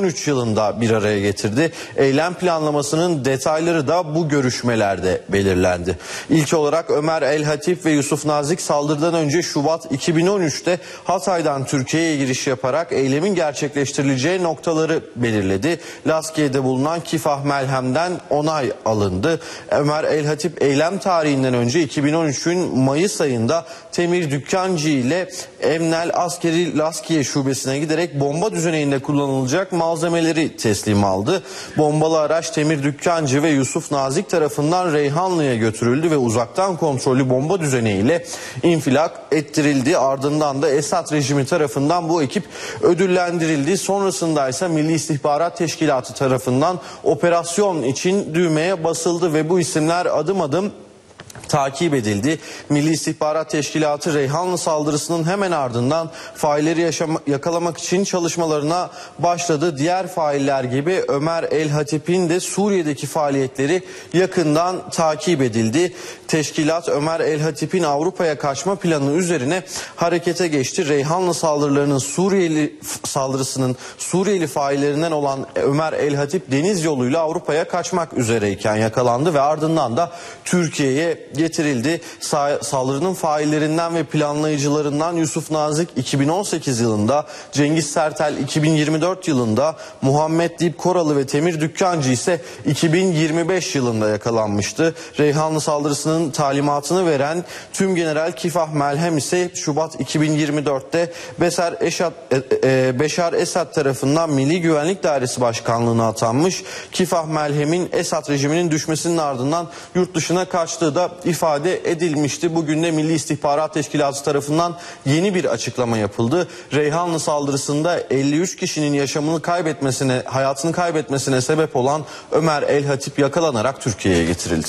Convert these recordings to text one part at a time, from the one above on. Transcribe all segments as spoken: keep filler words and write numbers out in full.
on üç yılında bir araya getirdi. Eylem planlamasının detayları da bu görüşmelerde belirlendi. İlk olarak Ömer El Hatip ve Yusuf Nazik saldırıdan önce Şubat iki bin on üç'te Hatay'dan Türkiye'ye giriş yaparak eylemin gerçekleştirileceği noktaları belirledi. Laskiye'de bulunan Kifah Melhem'den onay alındı. Ömer El Hatip eylem tarihinden önce iki bin on üç'ün Mayıs ayında Temir Dükkancı ile Emnel Askeri Laskiye şubesine giderek bomba düzeneğinde kullanılacak malzemeleri teslim aldı. Bombalı araç Temir Dükkancı ve Yusuf Nazik tarafından Reyhanlı'ya götürüldü ve uzaktan kontrollü bomba düzeneğiyle infilak ettirildi. Ardından da Esad rejimi tarafından bu ekip ödüllendirildi. Sonrasında ise Milli İstihbarat Teşkilatı tarafından operasyon için düğmeye basıldı ve bu isimler adım adım takip edildi. Milli İstihbarat Teşkilatı Reyhanlı saldırısının hemen ardından failleri yaşama, yakalamak için çalışmalarına başladı. Diğer failler gibi Ömer El Hatip'in de Suriye'deki faaliyetleri yakından takip edildi. Teşkilat Ömer El Hatip'in Avrupa'ya kaçma planı üzerine harekete geçti. Reyhanlı saldırılarının Suriyeli saldırısının Suriyeli faillerinden olan Ömer El Hatip deniz yoluyla Avrupa'ya kaçmak üzereyken yakalandı ve ardından da Türkiye'ye getirildi. Sa- saldırının faillerinden ve planlayıcılarından Yusuf Nazik iki bin on sekiz yılında, Cengiz Sertel iki bin yirmi dört yılında, Muhammed Dip Koralı ve Temir Dükkancı ise iki bin yirmi beş yılında yakalanmıştı. Reyhanlı saldırısının talimatını veren Tümgeneral Kifah Melhem ise Şubat iki bin yirmi dört'te Beşar Esad, e, e, Beşar Esad tarafından Milli Güvenlik Dairesi Başkanlığı'na atanmış. Kifah Melhem'in Esad rejiminin düşmesinin ardından yurt dışına kaçtığı da ifade edilmişti. Bugün de Milli İstihbarat Teşkilatı tarafından yeni bir açıklama yapıldı. Reyhanlı saldırısında elli üç kişinin yaşamını kaybetmesine, hayatını kaybetmesine sebep olan Ömer El Hatip yakalanarak Türkiye'ye getirildi.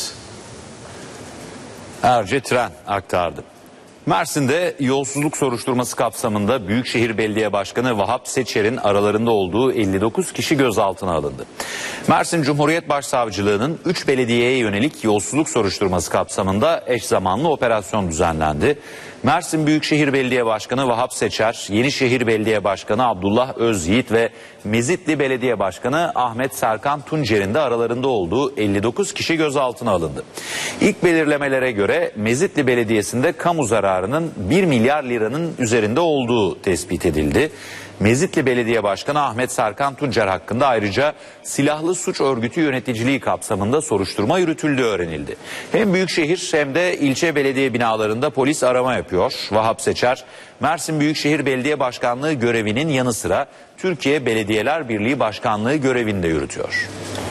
Erce Tren aktardı. Mersin'de yolsuzluk soruşturması kapsamında Büyükşehir Belediye Başkanı Vahap Seçer'in aralarında olduğu elli dokuz kişi gözaltına alındı. Mersin Cumhuriyet Başsavcılığı'nın üç belediyeye yönelik yolsuzluk soruşturması kapsamında eş zamanlı operasyon düzenlendi. Mersin Büyükşehir Belediye Başkanı Vahap Seçer, Yenişehir Belediye Başkanı Abdullah Özyiğit ve Mezitli Belediye Başkanı Ahmet Serkan Tuncer'in de aralarında olduğu elli dokuz kişi gözaltına alındı. İlk belirlemelere göre Mezitli Belediyesi'nde kamu zararının bir milyar liranın üzerinde olduğu tespit edildi. Mezitli Belediye Başkanı Ahmet Serkan Tuncer hakkında ayrıca silahlı suç örgütü yöneticiliği kapsamında soruşturma yürütüldüğü öğrenildi. Hem büyükşehir hem de ilçe belediye binalarında polis arama yapıyor. Vahap Seçer, Mersin Büyükşehir Belediye Başkanlığı görevinin yanı sıra Türkiye Belediyeler Birliği Başkanlığı görevini de yürütüyor.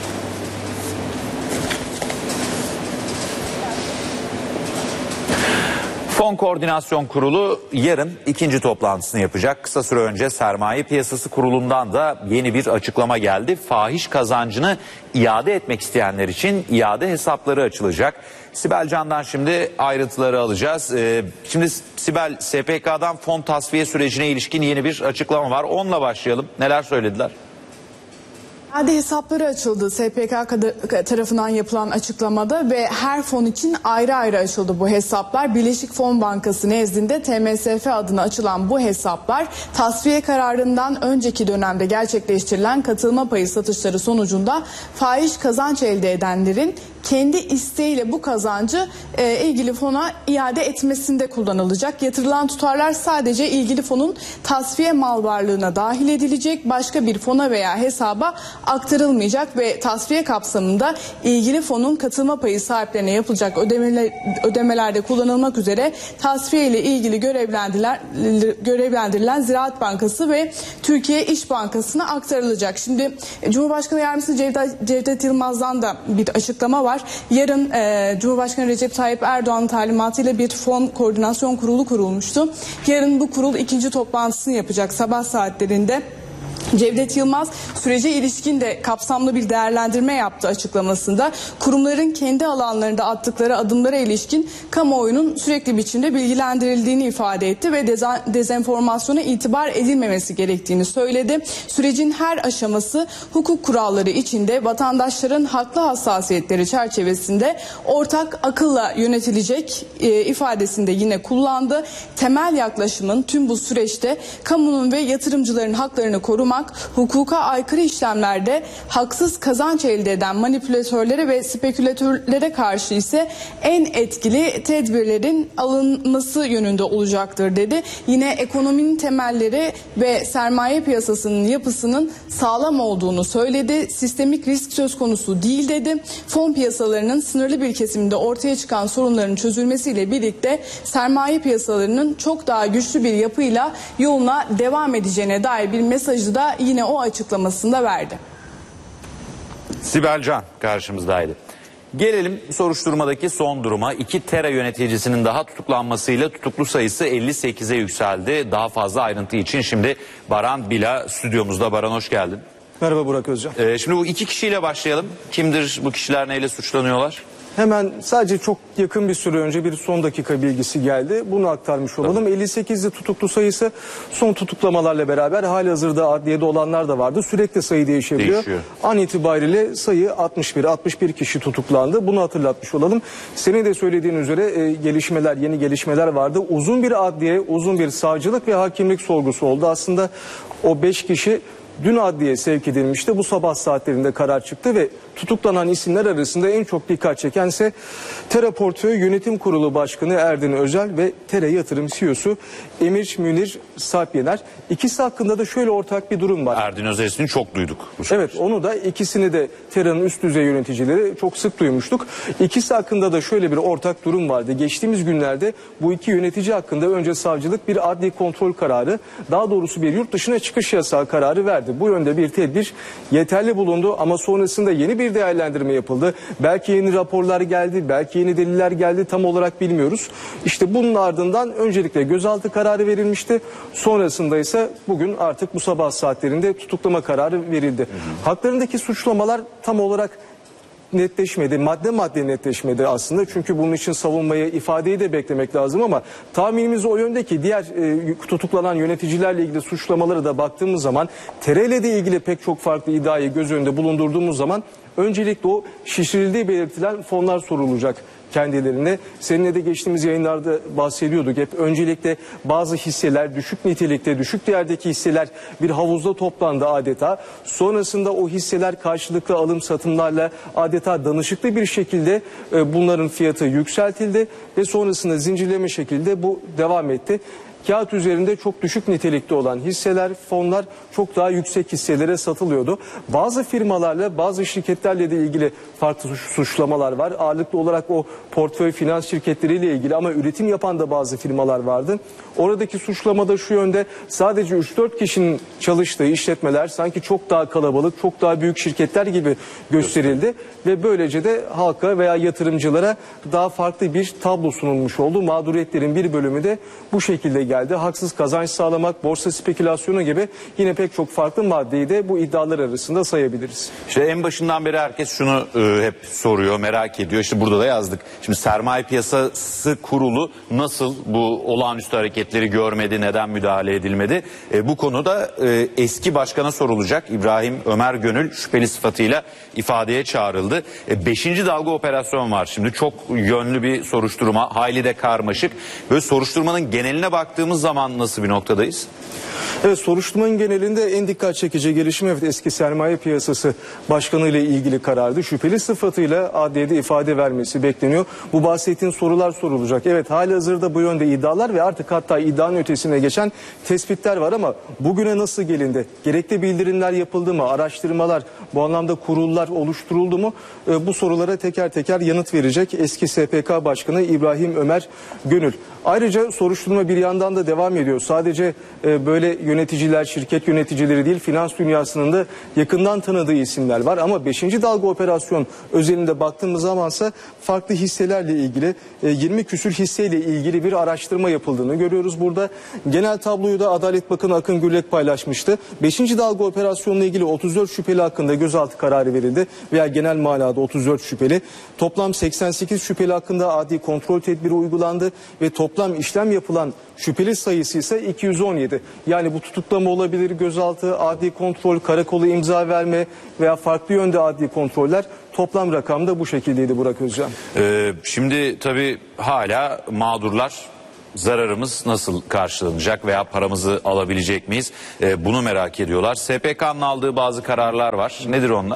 Fon Koordinasyon Kurulu yarın ikinci toplantısını yapacak. Kısa süre önce Sermaye Piyasası Kurulu'ndan da yeni bir açıklama geldi. Fahiş kazancını iade etmek isteyenler için iade hesapları açılacak. Sibel Can'dan şimdi ayrıntıları alacağız. Ee, şimdi Sibel, S P K'dan fon tasfiye sürecine ilişkin yeni bir açıklama var. Onunla başlayalım. Neler söylediler? İade hesapları açıldı S P K tarafından yapılan açıklamada ve her fon için ayrı ayrı açıldı bu hesaplar. Birleşik Fon Bankası nezdinde T M S F adına açılan bu hesaplar tasfiye kararından önceki dönemde gerçekleştirilen katılma payı satışları sonucunda fahiş kazanç elde edenlerin kendi isteğiyle bu kazancı e, ilgili fona iade etmesinde kullanılacak. Yatırılan tutarlar sadece ilgili fonun tasfiye mal varlığına dahil edilecek, başka bir fona veya hesaba aktarılmayacak ve tasfiye kapsamında ilgili fonun katılma payı sahiplerine yapılacak ödemeler, ödemelerde kullanılmak üzere tasfiye ile ilgili görevlendirilen, görevlendirilen Ziraat Bankası ve Türkiye İş Bankası'na aktarılacak. Şimdi Cumhurbaşkanı Yardımcısı Cevdet, Cevdet Yılmaz'dan da bir açıklama var. Yarın e, Cumhurbaşkanı Recep Tayyip Erdoğan'ın talimatıyla bir fon koordinasyon kurulu kurulmuştu. Yarın bu kurul ikinci toplantısını yapacak sabah saatlerinde. Cevdet Yılmaz sürece ilişkin de kapsamlı bir değerlendirme yaptı açıklamasında. Kurumların kendi alanlarında attıkları adımlara ilişkin kamuoyunun sürekli biçimde bilgilendirildiğini ifade etti ve dezenformasyona itibar edilmemesi gerektiğini söyledi. Sürecin her aşaması hukuk kuralları içinde vatandaşların haklı hassasiyetleri çerçevesinde ortak akılla yönetilecek e, ifadesinde yine kullandı. Temel yaklaşımın tüm bu süreçte kamunun ve yatırımcıların haklarını korumak, tutmak, hukuka aykırı işlemlerde haksız kazanç elde eden manipülatörlere ve spekülatörlere karşı ise en etkili tedbirlerin alınması yönünde olacaktır dedi. Yine ekonominin temelleri ve sermaye piyasasının yapısının sağlam olduğunu söyledi. Sistemik risk söz konusu değil dedi. Fon piyasalarının sınırlı bir kesimde ortaya çıkan sorunların çözülmesiyle birlikte sermaye piyasalarının çok daha güçlü bir yapıyla yoluna devam edeceğine dair bir mesajı da yine o açıklamasında verdi. Sibel Can karşımızdaydı. Gelelim soruşturmadaki son duruma. İki TERA yöneticisinin daha tutuklanmasıyla tutuklu sayısı elli sekize yükseldi. Daha fazla ayrıntı için şimdi Baran Bila stüdyomuzda. Baran, hoş geldin. Merhaba Burak Özcan. Ee, şimdi bu iki kişiyle başlayalım. Kimdir bu kişiler, neyle suçlanıyorlar? Hemen sadece çok yakın bir süre önce bir son dakika bilgisi geldi. Bunu aktarmış olalım. Tamam. elli sekizde tutuklu sayısı son tutuklamalarla beraber halihazırda adliyede olanlar da vardı. Sürekli sayı değişebiliyor. Değişiyor. An itibariyle sayı altmış bir altmış bir kişi tutuklandı. Bunu hatırlatmış olalım. Senin de söylediğin üzere e, gelişmeler, yeni gelişmeler vardı. Uzun bir adliye, uzun bir savcılık ve hakimlik sorgusu oldu. Aslında o beş kişi dün adliyeye sevk edilmişti. Bu sabah saatlerinde karar çıktı ve tutuklanan isimler arasında en çok dikkat çeken ise TERA Portföy Yönetim Kurulu Başkanı Erdin Özel ve TERA Yatırım C E O'su Emir Münir Sarpyener. İkisi hakkında da şöyle ortak bir durum var. Erdin Özel'ini çok duyduk. Evet, onu da ikisini de TERA'nın üst düzey yöneticileri çok sık duymuştuk. İkisi hakkında da şöyle bir ortak durum vardı. Geçtiğimiz günlerde bu iki yönetici hakkında önce savcılık bir adli kontrol kararı, daha doğrusu bir yurt dışına çıkış yasağı kararı verdi. Bu yönde bir tedbir yeterli bulundu ama sonrasında yeni bir değerlendirme yapıldı. Belki yeni raporlar geldi, belki yeni deliller geldi, tam olarak bilmiyoruz. İşte bunun ardından öncelikle gözaltı kararı verilmişti. Sonrasında ise bugün artık bu sabah saatlerinde tutuklama kararı verildi. Hı hı. Haklarındaki suçlamalar tam olarak netleşmedi. Madde madde netleşmedi aslında. Çünkü bunun için savunmayı, ifadeyi de beklemek lazım ama tahminimiz o yönde ki diğer e, tutuklanan yöneticilerle ilgili suçlamalara da baktığımız zaman TERA ile de ilgili pek çok farklı iddiayı göz önünde bulundurduğumuz zaman öncelikle o şişirildiği belirtilen fonlar sorulacak kendilerine. Seninle de geçtiğimiz yayınlarda bahsediyorduk. Hep öncelikle bazı hisseler düşük nitelikte, düşük değerdeki hisseler bir havuzda toplandı adeta. Sonrasında o hisseler karşılıklı alım satımlarla adeta danışıklı bir şekilde e, bunların fiyatı yükseltildi ve sonrasında zincirleme şekilde bu devam etti. Kağıt üzerinde çok düşük nitelikte olan hisseler, fonlar çok daha yüksek hisselere satılıyordu. Bazı firmalarla, bazı şirketlerle de ilgili farklı suçlamalar var. Ağırlıklı olarak o portföy finans şirketleriyle ilgili ama üretim yapan da bazı firmalar vardı. Oradaki suçlamada şu yönde: sadece üç dört kişinin çalıştığı işletmeler sanki çok daha kalabalık, çok daha büyük şirketler gibi gösterildi. Ve böylece de halka veya yatırımcılara daha farklı bir tablo sunulmuş oldu. Mağduriyetlerin bir bölümü de bu şekilde geldi. Haksız kazanç sağlamak, borsa spekülasyonu gibi yine pek çok farklı maddeyi de bu iddialar arasında sayabiliriz. İşte en başından beri herkes şunu e, hep soruyor, merak ediyor. İşte burada da yazdık. Şimdi sermaye piyasası kurulu nasıl bu olağanüstü hareketleri görmedi, neden müdahale edilmedi? E, bu konuda e, eski başkana sorulacak. İbrahim Ömer Gönül şüpheli sıfatıyla ifadeye çağrıldı. E, beşinci dalga operasyon var şimdi. Çok yönlü bir soruşturma, hayli de karmaşık. Böyle soruşturmanın geneline baktığımız zaman nasıl bir noktadayız? Evet, soruşturmanın genelinde en dikkat çekici gelişme evet eski sermaye piyasası başkanı ile ilgili karardı. Şüpheli sıfatıyla adliyede ifade vermesi bekleniyor. Bu bahsettiğin sorular sorulacak. Evet, halihazırda bu yönde iddialar ve artık hatta iddianın ötesine geçen tespitler var ama bugüne nasıl gelindi? Gerekli bildirimler yapıldı mı? Araştırmalar, bu anlamda kurullar oluşturuldu mu? Ee, bu sorulara teker teker yanıt verecek eski S P K Başkanı İbrahim Ömer Gönül. Ayrıca soruşturma bir yandan da devam ediyor. Sadece e, böyle yöneticiler, şirket yöneticileri değil, finans dünyasının da yakından tanıdığı isimler var. Ama beşinci dalga operasyon özelinde baktığımız zamansa farklı hisselerle ilgili e, yirmi küsür hisseyle ilgili bir araştırma yapıldığını görüyoruz burada. Genel tabloyu da Adalet Bakanı Akın Gürlek paylaşmıştı. beşinci dalga operasyonla ilgili otuz dört şüpheli hakkında gözaltı kararı verildi veya genel manada otuz dört şüpheli. Toplam seksen sekiz şüpheli hakkında adli kontrol tedbiri uygulandı ve toplam işlem yapılan şüpheli sayısı ise iki yüz on yedi. Yani bu tutuklama olabilir, gözaltı, adli kontrol, karakola imza verme veya farklı yönde adli kontroller. Toplam rakam da bu şekildeydi Burak Özcan. Ee, şimdi tabii hala mağdurlar zararımız nasıl karşılanacak veya paramızı alabilecek miyiz? Ee, bunu merak ediyorlar. S P K'nın aldığı bazı kararlar var. Nedir onlar?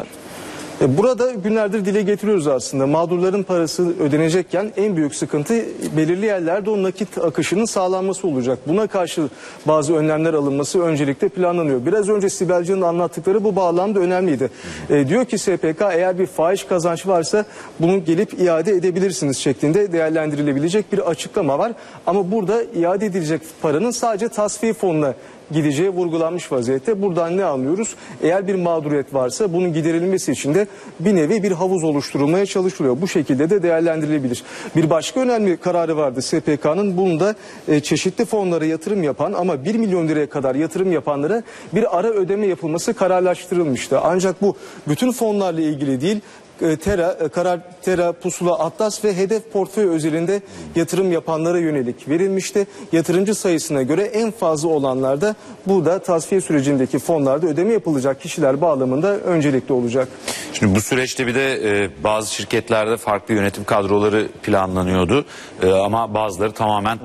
Burada günlerdir dile getiriyoruz aslında. Mağdurların parası ödenecekken en büyük sıkıntı belirli yerlerde o nakit akışının sağlanması olacak. Buna karşı bazı önlemler alınması öncelikle planlanıyor. Biraz önce Sibel Can'ın anlattıkları bu bağlamda önemliydi. E, diyor ki S P K, eğer bir fahiş kazanç varsa bunu gelip iade edebilirsiniz şeklinde değerlendirilebilecek bir açıklama var. Ama burada iade edilecek paranın sadece tasfiye fonuna gideceği vurgulanmış vaziyette. Buradan ne anlıyoruz? Eğer bir mağduriyet varsa bunun giderilmesi için de bir nevi bir havuz oluşturulmaya çalışılıyor. Bu şekilde de değerlendirilebilir. Bir başka önemli kararı vardı S P K'nın. Bunda e, çeşitli fonlara yatırım yapan ama bir milyon liraya kadar yatırım yapanlara bir ara ödeme yapılması kararlaştırılmıştı. Ancak bu bütün fonlarla ilgili değil. Tera, Karar, Tera, Pusula, Atlas ve Hedef Portföy özelinde yatırım yapanlara yönelik verilmişti. Yatırımcı sayısına göre en fazla olanlarda bu da tasfiye sürecindeki fonlarda ödeme yapılacak kişiler bağlamında öncelikli olacak. Şimdi bu süreçte bir de e, bazı şirketlerde farklı yönetim kadroları planlanıyordu. E, ama bazıları tamamen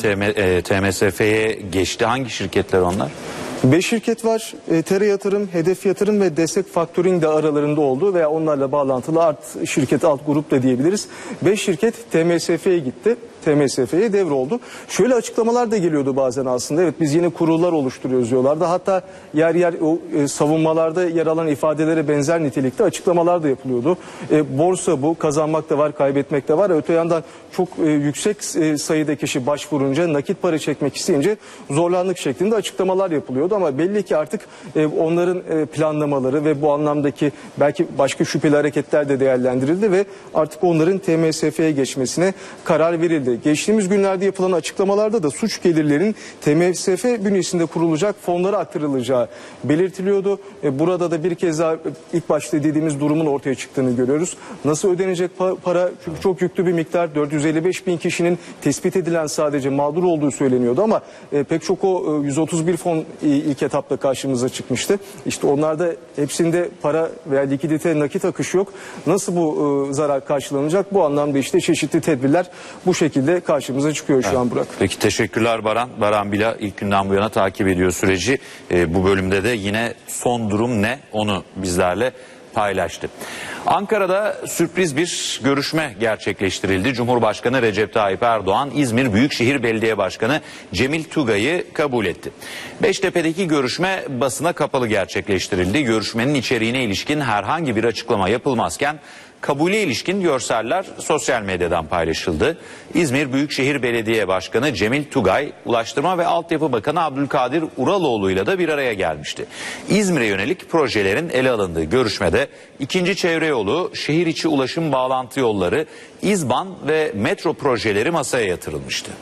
T M S F'ye geçti. Hangi şirketler onlar? Beş şirket var. E, Tera Yatırım, Hedef Yatırım ve Destek Faktör'ün de aralarında olduğu veya onlarla bağlantılı art şirket, alt grup da diyebiliriz. Beş şirket T M S F'ye gitti. T M S F'ye devroldu. Şöyle açıklamalar da geliyordu bazen aslında. Evet, biz yeni kurullar oluşturuyoruz diyorlardı. Hatta yer yer o e, savunmalarda yer alan ifadelere benzer nitelikte açıklamalar da yapılıyordu. E, borsa bu. Kazanmak da var, kaybetmek de var. Öte yandan çok e, yüksek e, sayıda kişi başvurunca, nakit para çekmek isteyince zorlandık şeklinde açıklamalar yapılıyordu. Ama belli ki artık e, onların e, planlamaları ve bu anlamdaki belki başka şüpheli hareketler de değerlendirildi ve artık onların T M S F'ye geçmesine karar verildi. Geçtiğimiz günlerde yapılan açıklamalarda da suç gelirlerinin T M S F bünyesinde kurulacak fonlara aktarılacağı belirtiliyordu. E, burada da bir kez daha ilk başta dediğimiz durumun ortaya çıktığını görüyoruz. Nasıl ödenecek para? Çünkü çok yüklü bir miktar, dört yüz elli beş bin kişinin tespit edilen sadece mağdur olduğu söyleniyordu ama e, pek çok o e, yüz otuz bir fon e, ilk etapta karşımıza çıkmıştı. İşte onlarda hepsinde para veya likidite, nakit akışı yok. Nasıl bu e, zarar karşılanacak? Bu anlamda işte çeşitli tedbirler bu şekilde karşımıza çıkıyor şu evet. an Burak. Peki teşekkürler Baran. Baran Bila ilk günden bu yana takip ediyor süreci. Ee, bu bölümde de yine son durum ne onu bizlerle paylaştı. Ankara'da sürpriz bir görüşme gerçekleştirildi. Cumhurbaşkanı Recep Tayyip Erdoğan, İzmir Büyükşehir Belediye Başkanı Cemil Tugay'ı kabul etti. Beştepe'deki görüşme basına kapalı gerçekleştirildi. Görüşmenin içeriğine ilişkin herhangi bir açıklama yapılmazken kabule ilişkin görseller sosyal medyadan paylaşıldı. İzmir Büyükşehir Belediye Başkanı Cemil Tugay, Ulaştırma ve Altyapı Bakanı Abdülkadir Uraloğlu ile de bir araya gelmişti. İzmir'e yönelik projelerin ele alındığı görüşmede ikinci çevre yolu, şehir içi ulaşım bağlantı yolları, İzban ve metro projeleri masaya yatırılmıştı.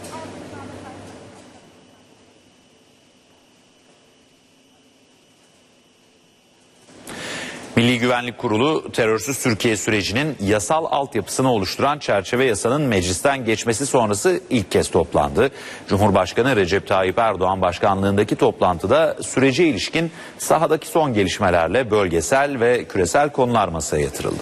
Milli Güvenlik Kurulu terörsüz Türkiye sürecinin yasal altyapısını oluşturan çerçeve yasanın meclisten geçmesi sonrası ilk kez toplandı. Cumhurbaşkanı Recep Tayyip Erdoğan başkanlığındaki toplantıda sürece ilişkin sahadaki son gelişmelerle bölgesel ve küresel konular masaya yatırıldı.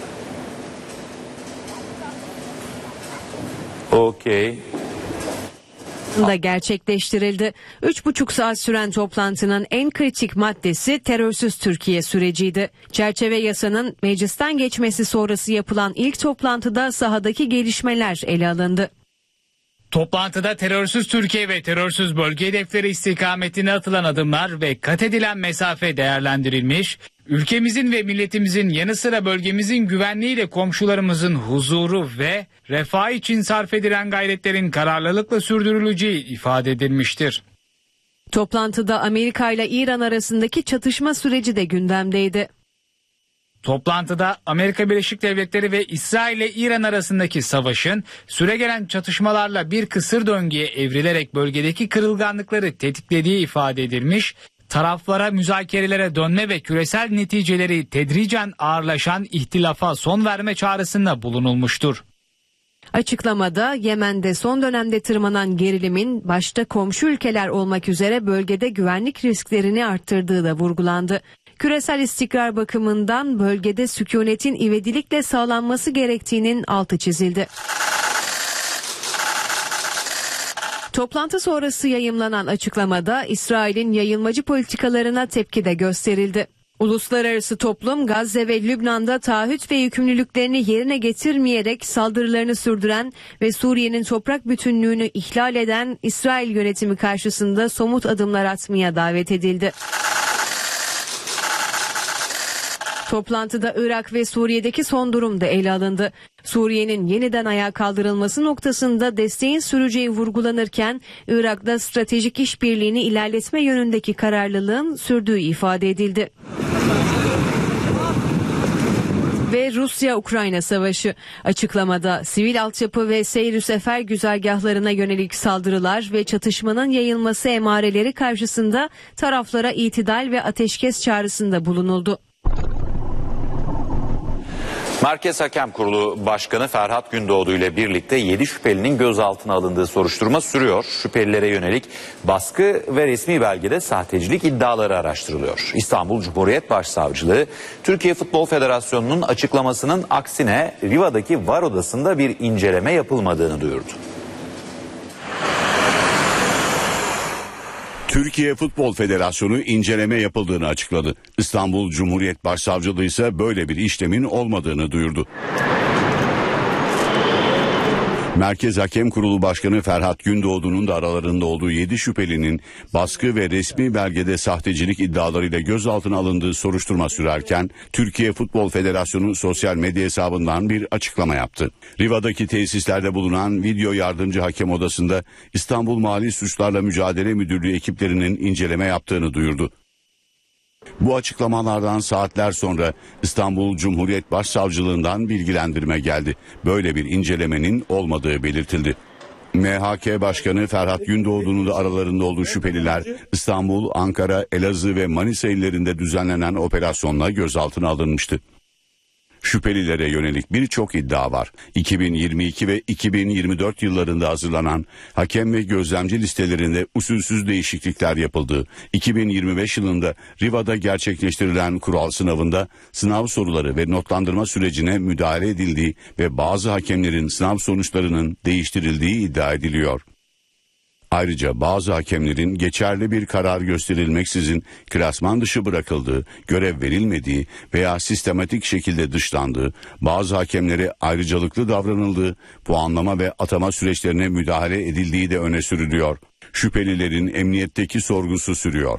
Okey. da gerçekleştirildi. Üç buçuk saat süren toplantının en kritik maddesi terörsüz Türkiye süreciydi. Çerçeve yasanın meclisten geçmesi sonrası yapılan ilk toplantıda sahadaki gelişmeler ele alındı. Toplantıda terörsüz Türkiye ve terörsüz bölge hedefleri istikametine atılan adımlar ve kat edilen mesafe değerlendirilmiş, ülkemizin ve milletimizin yanı sıra bölgemizin güvenliğiyle komşularımızın huzuru ve refah için sarf edilen gayretlerin kararlılıkla sürdürüleceği ifade edilmiştir. Toplantıda Amerika ile İran arasındaki çatışma süreci de gündemdeydi. Toplantıda Amerika Birleşik Devletleri ve İsrail ile İran arasındaki savaşın süregelen çatışmalarla bir kısır döngüye evrilerek bölgedeki kırılganlıkları tetiklediği ifade edilmiş, taraflara müzakerelere dönme ve küresel neticeleri tedricen ağırlaşan ihtilafa son verme çağrısında bulunulmuştur. Açıklamada Yemen'de son dönemde tırmanan gerilimin başta komşu ülkeler olmak üzere bölgede güvenlik risklerini arttırdığı da vurgulandı. Küresel istikrar bakımından bölgede sükunetin ivedilikle sağlanması gerektiğinin altı çizildi. Toplantı sonrası yayımlanan açıklamada İsrail'in yayılmacı politikalarına tepki de gösterildi. Uluslararası toplum Gazze ve Lübnan'da taahhüt ve yükümlülüklerini yerine getirmeyerek saldırılarını sürdüren ve Suriye'nin toprak bütünlüğünü ihlal eden İsrail yönetimi karşısında somut adımlar atmaya davet edildi. Toplantıda Irak ve Suriye'deki son durum da ele alındı. Suriye'nin yeniden ayağa kaldırılması noktasında desteğin süreceği vurgulanırken Irak'ta stratejik işbirliğini ilerletme yönündeki kararlılığın sürdüğü ifade edildi. Ve Rusya-Ukrayna savaşı. Açıklamada sivil altyapı ve seyir sefer güzergahlarına yönelik saldırılar ve çatışmanın yayılması emareleri karşısında taraflara itidal ve ateşkes çağrısında bulunuldu. Merkez Hakem Kurulu Başkanı Ferhat Gündoğdu ile birlikte yedi şüphelinin gözaltına alındığı soruşturma sürüyor. Şüphelilere yönelik baskı ve resmi belgede sahtecilik iddiaları araştırılıyor. İstanbul Cumhuriyet Başsavcılığı, Türkiye Futbol Federasyonu'nun açıklamasının aksine Riva'daki var odasında bir inceleme yapılmadığını duyurdu. Türkiye Futbol Federasyonu inceleme yapıldığını açıkladı. İstanbul Cumhuriyet Başsavcılığı ise böyle bir işlemin olmadığını duyurdu. Merkez Hakem Kurulu Başkanı Ferhat Gündoğdu'nun da aralarında olduğu yedi şüphelinin baskı ve resmi belgede sahtecilik iddialarıyla gözaltına alındığı soruşturma sürerken Türkiye Futbol Federasyonu sosyal medya hesabından bir açıklama yaptı. Riva'daki tesislerde bulunan video yardımcı hakem odasında İstanbul Mali Suçlarla Mücadele Müdürlüğü ekiplerinin inceleme yaptığını duyurdu. Bu açıklamalardan saatler sonra İstanbul Cumhuriyet Başsavcılığından bilgilendirme geldi. Böyle bir incelemenin olmadığı belirtildi. M H K Başkanı Ferhat Gündoğdu'nun da aralarında olduğu şüpheliler İstanbul, Ankara, Elazığ ve Manisa illerinde düzenlenen operasyonla gözaltına alınmıştı. Şüphelilere yönelik birçok iddia var. iki bin yirmi iki ve iki bin yirmi dört yıllarında hazırlanan hakem ve gözlemci listelerinde usulsüz değişiklikler yapıldığı, iki bin yirmi beş yılında Riva'da gerçekleştirilen kural sınavında sınav soruları ve notlandırma sürecine müdahale edildiği ve bazı hakemlerin sınav sonuçlarının değiştirildiği iddia ediliyor. Ayrıca bazı hakemlerin geçerli bir karar gösterilmeksizin klasman dışı bırakıldığı, görev verilmediği veya sistematik şekilde dışlandığı, bazı hakemlere ayrıcalıklı davranıldığı, puanlama ve atama süreçlerine müdahale edildiği de öne sürülüyor. Şüphelilerin emniyetteki sorgusu sürüyor.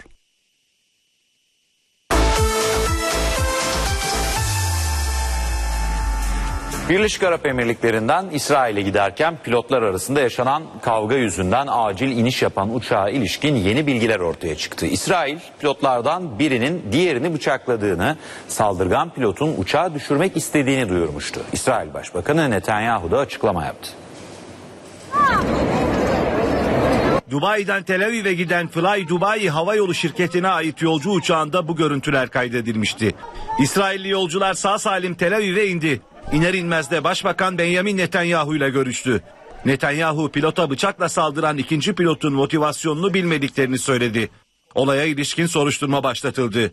Birleşik Arap Emirlikleri'nden İsrail'e giderken pilotlar arasında yaşanan kavga yüzünden acil iniş yapan uçağa ilişkin yeni bilgiler ortaya çıktı. İsrail pilotlardan birinin diğerini bıçakladığını, saldırgan pilotun uçağı düşürmek istediğini duyurmuştu. İsrail Başbakanı Netanyahu da açıklama yaptı. Dubai'den Tel Aviv'e giden Fly Dubai Havayolu şirketine ait yolcu uçağında bu görüntüler kaydedilmişti. İsrailli yolcular sağ salim Tel Aviv'e indi. İner inmez de Başbakan Benjamin Netanyahu ile görüştü. Netanyahu pilota bıçakla saldıran ikinci pilotun motivasyonunu bilmediklerini söyledi. Olaya ilişkin soruşturma başlatıldı.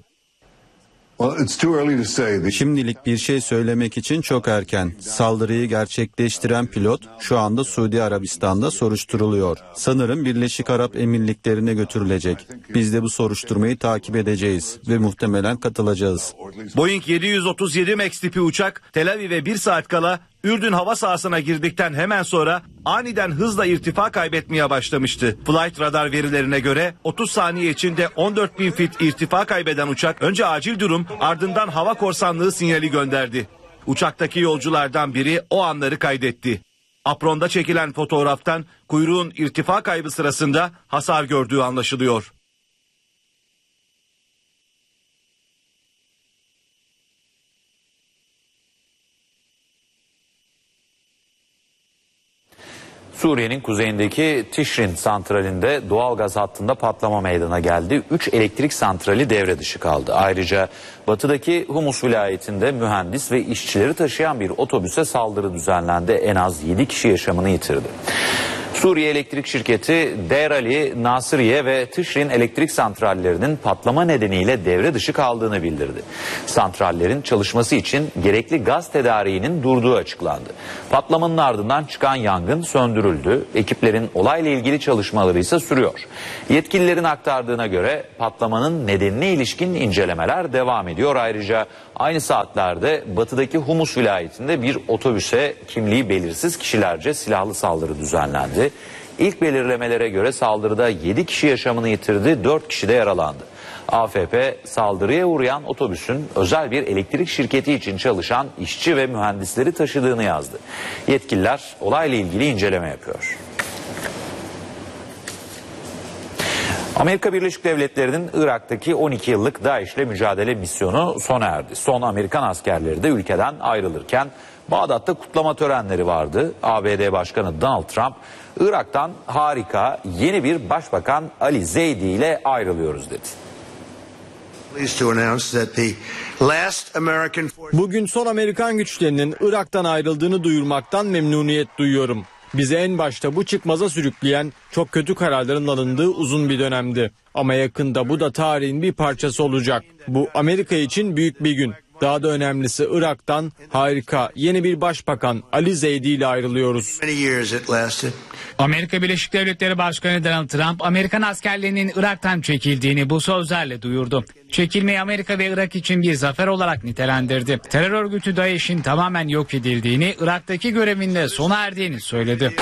Şimdilik bir şey söylemek için çok erken. Saldırıyı gerçekleştiren pilot şu anda Suudi Arabistan'da soruşturuluyor. Sanırım Birleşik Arap Emirlikleri'ne götürülecek. Biz de bu soruşturmayı takip edeceğiz ve muhtemelen katılacağız. Boeing yedi yüz otuz yedi Max tipi uçak Tel Aviv'e bir saat kala Ürdün hava sahasına girdikten hemen sonra aniden hızla irtifa kaybetmeye başlamıştı. Flight radar verilerine göre otuz saniye içinde on dört bin fit irtifa kaybeden uçak önce acil durum, ardından hava korsanlığı sinyali gönderdi. Uçaktaki yolculardan biri o anları kaydetti. Apronda çekilen fotoğraftan kuyruğun irtifa kaybı sırasında hasar gördüğü anlaşılıyor. Suriye'nin kuzeyindeki Tişrin santralinde doğalgaz hattında patlama meydana geldi. üç elektrik santrali devre dışı kaldı. Ayrıca batıdaki Humus vilayetinde mühendis ve işçileri taşıyan bir otobüse saldırı düzenlendi. En az yedi kişi yaşamını yitirdi. Suriye Elektrik Şirketi Derali, Nasiriye ve Tişrin elektrik santrallerinin patlama nedeniyle devre dışı kaldığını bildirdi. Santrallerin çalışması için gerekli gaz tedariğinin durduğu açıklandı. Patlamanın ardından çıkan yangın söndürüldü. Ekiplerin olayla ilgili çalışmaları ise sürüyor. Yetkililerin aktardığına göre patlamanın nedenine ilişkin incelemeler devam ediyor. Ayrıca aynı saatlerde batıdaki Humus vilayetinde bir otobüse kimliği belirsiz kişilerce silahlı saldırı düzenlendi. İlk belirlemelere göre saldırıda yedi kişi yaşamını yitirdi, dört kişi de yaralandı. A F P saldırıya uğrayan otobüsün özel bir elektrik şirketi için çalışan işçi ve mühendisleri taşıdığını yazdı. Yetkililer olayla ilgili inceleme yapıyor. Amerika Birleşik Devletleri'nin Irak'taki on iki yıllık DAEŞ'le mücadele misyonu sona erdi. Son Amerikan askerleri de ülkeden ayrılırken Bağdat'ta kutlama törenleri vardı. A B D Başkanı Donald Trump, Irak'tan harika yeni bir başbakan Ali Zeydi ile ayrılıyoruz dedi. Bugün son Amerikan güçlerinin Irak'tan ayrıldığını duyurmaktan memnuniyet duyuyorum. Bizi en başta bu çıkmaza sürükleyen çok kötü kararların alındığı uzun bir dönemdi. Ama yakında bu da tarihin bir parçası olacak. Bu Amerika için büyük bir gün. Daha da önemlisi Irak'tan harika yeni bir başbakan Ali Zeydi ile ayrılıyoruz. Amerika Birleşik Devletleri Başkanı Donald Trump, Amerikan askerlerinin Irak'tan çekildiğini bu sözlerle duyurdu. Çekilmeyi Amerika ve Irak için bir zafer olarak nitelendirdi. Terör örgütü DAEŞ'in tamamen yok edildiğini, Irak'taki görevinde sona erdiğini söyledi.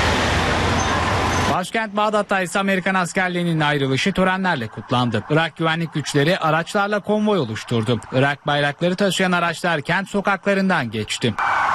Başkent Bağdat'ta ise Amerikan askerlerinin ayrılışı törenlerle kutlandı. Irak güvenlik güçleri araçlarla konvoy oluşturdu. Irak bayrakları taşıyan araçlar kent sokaklarından geçti.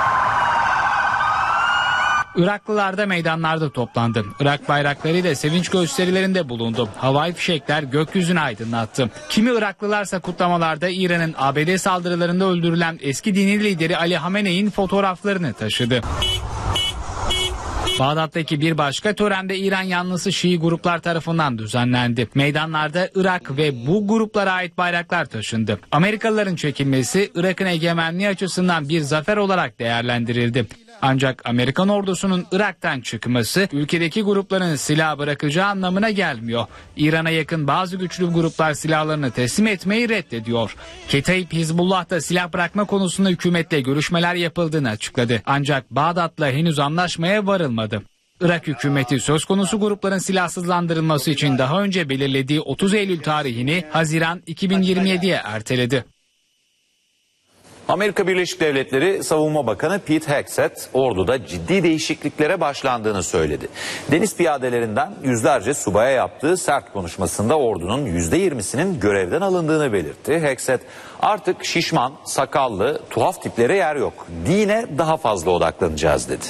Iraklılar da meydanlarda toplandı. Irak bayraklarıyla sevinç gösterilerinde bulundu. Havai fişekler gökyüzünü aydınlattı. Kimi Iraklılarsa kutlamalarda İran'ın A B D saldırılarında öldürülen eski dini lideri Ali Hamenei'nin fotoğraflarını taşıdı. Bağdat'taki bir başka törende İran yanlısı Şii gruplar tarafından düzenlendi. Meydanlarda Irak ve bu gruplara ait bayraklar taşındı. Amerikalıların çekilmesi Irak'ın egemenliği açısından bir zafer olarak değerlendirildi. Ancak Amerikan ordusunun Irak'tan çıkması ülkedeki grupların silah bırakacağı anlamına gelmiyor. İran'a yakın bazı güçlü gruplar silahlarını teslim etmeyi reddediyor. Ketaib Hizbullah da silah bırakma konusunda hükümetle görüşmeler yapıldığını açıkladı. Ancak Bağdat'la henüz anlaşmaya varılmadı. Irak hükümeti söz konusu grupların silahsızlandırılması için daha önce belirlediği otuz Eylül tarihini Haziran iki bin yirmi yediye erteledi. Amerika Birleşik Devletleri Savunma Bakanı Pete Hegseth orduda ciddi değişikliklere başlandığını söyledi. Deniz piyadelerinden yüzlerce subaya yaptığı sert konuşmasında ordunun yüzde yirmisinin görevden alındığını belirtti. Hegseth artık şişman, sakallı, tuhaf tiplere yer yok. Dine daha fazla odaklanacağız dedi.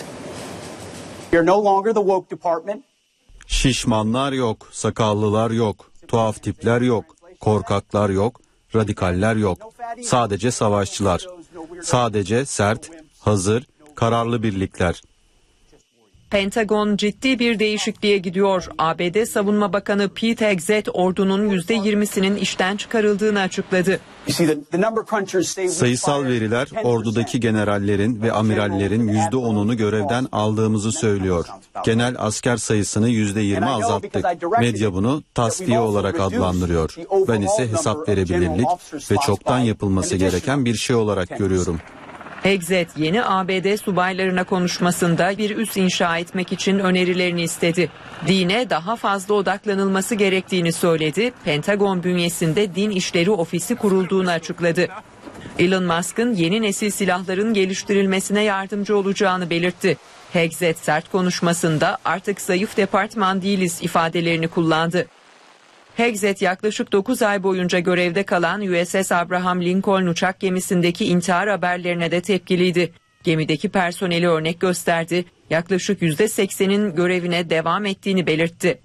Şişmanlar yok, sakallılar yok, tuhaf tipler yok, korkaklar yok, radikaller yok. Sadece savaşçılar. Sadece sert, hazır, kararlı birlikler. Pentagon ciddi bir değişikliğe gidiyor. A B D Savunma Bakanı Pete Hegseth ordunun yüzde yirmisinin işten çıkarıldığını açıkladı. Sayısal veriler ordudaki generallerin ve amirallerin yüzde onunu görevden aldığımızı söylüyor. Genel asker sayısını yüzde yirmi azalttık. Medya bunu tasfiye olarak adlandırıyor. Ben ise hesap verebilirlik ve çoktan yapılması gereken bir şey olarak görüyorum. Hegseth yeni A B D subaylarına konuşmasında bir üs inşa etmek için önerilerini istedi. Dine daha fazla odaklanılması gerektiğini söyledi. Pentagon bünyesinde Din İşleri Ofisi kurulduğunu açıkladı. Elon Musk'ın yeni nesil silahların geliştirilmesine yardımcı olacağını belirtti. Hegseth sert konuşmasında artık zayıf departman değiliz ifadelerini kullandı. Hegseth yaklaşık dokuz ay boyunca görevde kalan U S S Abraham Lincoln uçak gemisindeki intihar haberlerine de tepkiliydi. Gemideki personeli örnek gösterdi. Yaklaşık yüzde seksenin görevine devam ettiğini belirtti.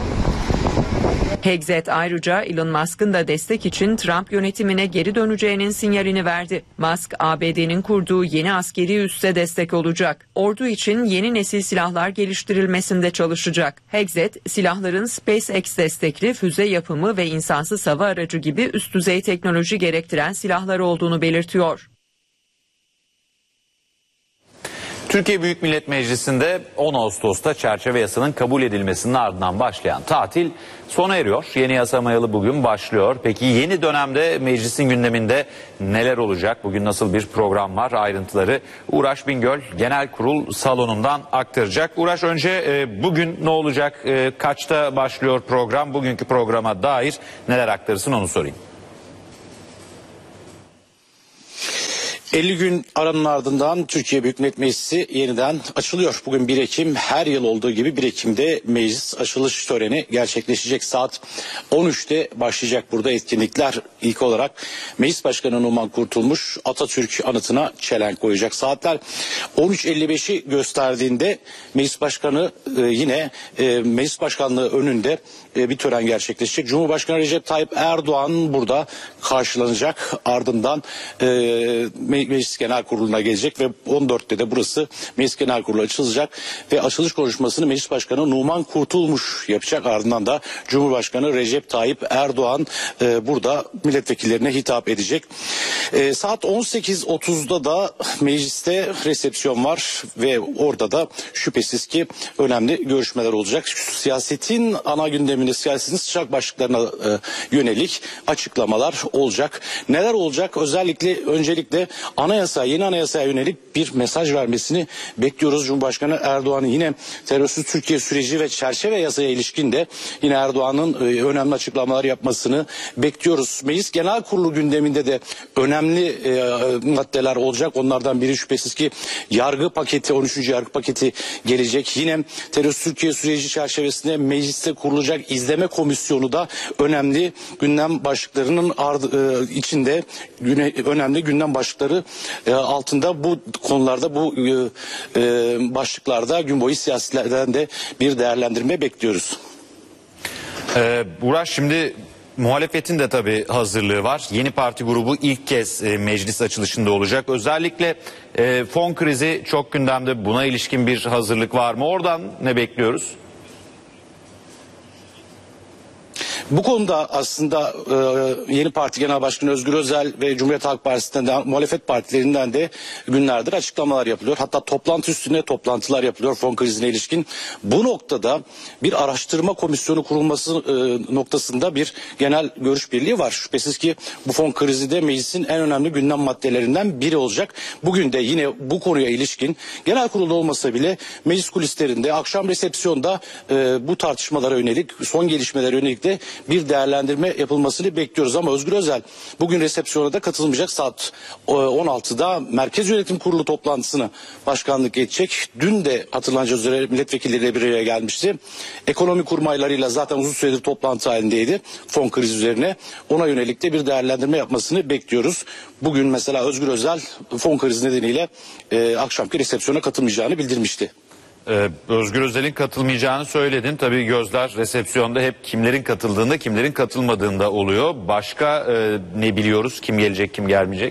Hegseth ayrıca Elon Musk'ın da destek için Trump yönetimine geri döneceğinin sinyalini verdi. Musk, A B D'nin kurduğu yeni askeri üsse destek olacak. Ordu için yeni nesil silahlar geliştirilmesinde çalışacak. Hegseth, silahların SpaceX destekli füze yapımı ve insansız hava aracı gibi üst düzey teknoloji gerektiren silahlar olduğunu belirtiyor. Türkiye Büyük Millet Meclisi'nde on Ağustos'ta çerçeve yasanın kabul edilmesinin ardından başlayan tatil sona eriyor. Yeni yasamayalı bugün başlıyor. Peki yeni dönemde meclisin gündeminde neler olacak? Bugün nasıl bir program var? Ayrıntıları Uğraş Bingöl Genel Kurul salonundan aktaracak. Uğraş, önce e, bugün ne olacak? E, kaçta başlıyor program? Bugünkü programa dair neler aktarırsın onu sorayım. elli gün aranın ardından Türkiye Büyük Millet Meclisi yeniden açılıyor. Bugün bir Ekim, her yıl olduğu gibi bir Ekim'de meclis açılış töreni gerçekleşecek. Saat on üçte başlayacak burada etkinlikler. İlk olarak Meclis Başkanı Numan Kurtulmuş Atatürk anıtına çelenk koyacak. Saatler on üç elli beşi gösterdiğinde Meclis Başkanı e, yine e, Meclis Başkanlığı önünde e, bir tören gerçekleşecek. Cumhurbaşkanı Recep Tayyip Erdoğan burada karşılanacak. Ardından e, Meclis Genel Kurulu'na gelecek ve on dörtte de burası Meclis Genel Kurulu açılacak ve açılış konuşmasını Meclis Başkanı Numan Kurtulmuş yapacak. Ardından da Cumhurbaşkanı Recep Tayyip Erdoğan e, burada milletvekillerine hitap edecek. E, saat on sekiz otuzda da mecliste resepsiyon var ve orada da şüphesiz ki önemli görüşmeler olacak. Siyasetin ana gündeminde, siyasetin sıcak başlıklarına e, yönelik açıklamalar olacak. Neler olacak? Özellikle öncelikle anayasa, yeni anayasaya yönelik bir mesaj vermesini bekliyoruz. Cumhurbaşkanı Erdoğan'ın yine terörsüz Türkiye süreci ve çerçeve yasaya ilişkin de yine Erdoğan'ın e, önemli açıklamalar yapmasını bekliyoruz. Meclis Genel Kurulu gündeminde de önemli e, maddeler olacak. Onlardan biri şüphesiz ki yargı paketi, on üçüncü yargı paketi gelecek. Yine terörsüz Türkiye süreci çerçevesinde mecliste kurulacak izleme komisyonu da önemli gündem başlıklarının ardı, e, içinde güne, önemli gündem başlıkları e, altında bu konularda, bu e, e, başlıklarda gün boyu siyasetlerden de bir değerlendirme bekliyoruz. Ee, Uğraş, şimdi muhalefetin de tabii hazırlığı var. Yeni parti grubu ilk kez e, meclis açılışında olacak. Özellikle e, fon krizi çok gündemde. Buna ilişkin bir hazırlık var mı? Oradan ne bekliyoruz? Bu konuda aslında e, yeni parti genel başkanı Özgür Özel ve Cumhuriyet Halk Partisi'nden de muhalefet partilerinden de günlerdir açıklamalar yapılıyor. Hatta toplantı üstüne toplantılar yapılıyor fon krizine ilişkin. Bu noktada bir araştırma komisyonu kurulması e, noktasında bir genel görüş birliği var. Şüphesiz ki bu fon krizi de meclisin en önemli gündem maddelerinden biri olacak. Bugün de yine bu konuya ilişkin genel kurulda olmasa bile meclis kulislerinde akşam resepsiyonda e, bu tartışmalara yönelik, son gelişmelere yönelik de bir değerlendirme yapılmasını bekliyoruz. Ama Özgür Özel bugün resepsiyona da katılmayacak. Saat on altıda Merkez Yönetim Kurulu toplantısına başkanlık edecek. Dün de hatırlanacağı üzere milletvekilleriyle bir araya gelmişti. Ekonomi kurmaylarıyla zaten uzun süredir toplantı halindeydi fon krizi üzerine. Ona yönelik de bir değerlendirme yapmasını bekliyoruz. Bugün mesela Özgür Özel fon krizi nedeniyle e, akşamki resepsiyona katılmayacağını bildirmişti. Ee, Özgür Özel'in katılmayacağını söyledin. Tabii gözler resepsiyonda hep kimlerin katıldığında, kimlerin katılmadığında oluyor. Başka e, ne biliyoruz? Kim gelecek, kim gelmeyecek?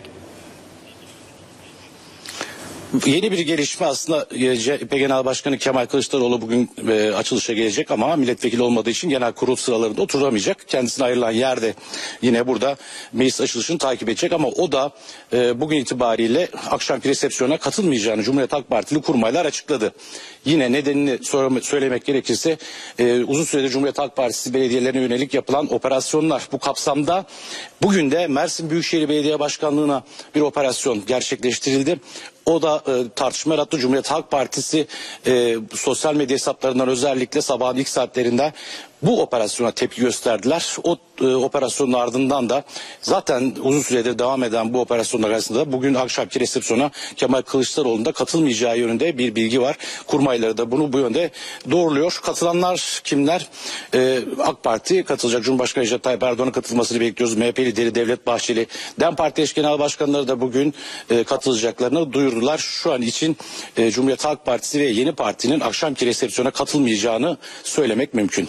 Yeni bir gelişme aslında C H P Genel Başkanı Kemal Kılıçdaroğlu bugün e, açılışa gelecek ama milletvekili olmadığı için genel kurul sıralarında oturamayacak. Kendisine ayrılan yerde yine burada meclis açılışını takip edecek ama o da e, bugün itibariyle akşamki resepsiyona katılmayacağını Cumhuriyet Halk Partili kurmaylar açıkladı. Yine nedenini söylemek gerekirse e, uzun süredir Cumhuriyet Halk Partisi belediyelerine yönelik yapılan operasyonlar. Bu kapsamda bugün de Mersin Büyükşehir Belediye Başkanlığı'na bir operasyon gerçekleştirildi. O da e, tartışma yarattı. Cumhuriyet Halk Partisi e, sosyal medya hesaplarından özellikle sabahın ilk saatlerinde bu operasyona tepki gösterdiler. O e, operasyonun ardından da zaten uzun süredir devam eden bu operasyonlar arasında bugün akşamki resepsiyona Kemal Kılıçdaroğlu'nun da katılmayacağı yönünde bir bilgi var. Kurmayları da bunu bu yönde doğruluyor. Katılanlar kimler? E, AK Parti katılacak. Cumhurbaşkanı Recep Tayyip Erdoğan'ın katılmasını bekliyoruz. M H P lideri Devlet Bahçeli, DEM Parti eş genel başkanları da bugün e, katılacaklarını duyurdular. Şu an için e, Cumhuriyet Halk Partisi ve yeni partinin akşamki resepsiyona katılmayacağını söylemek mümkün.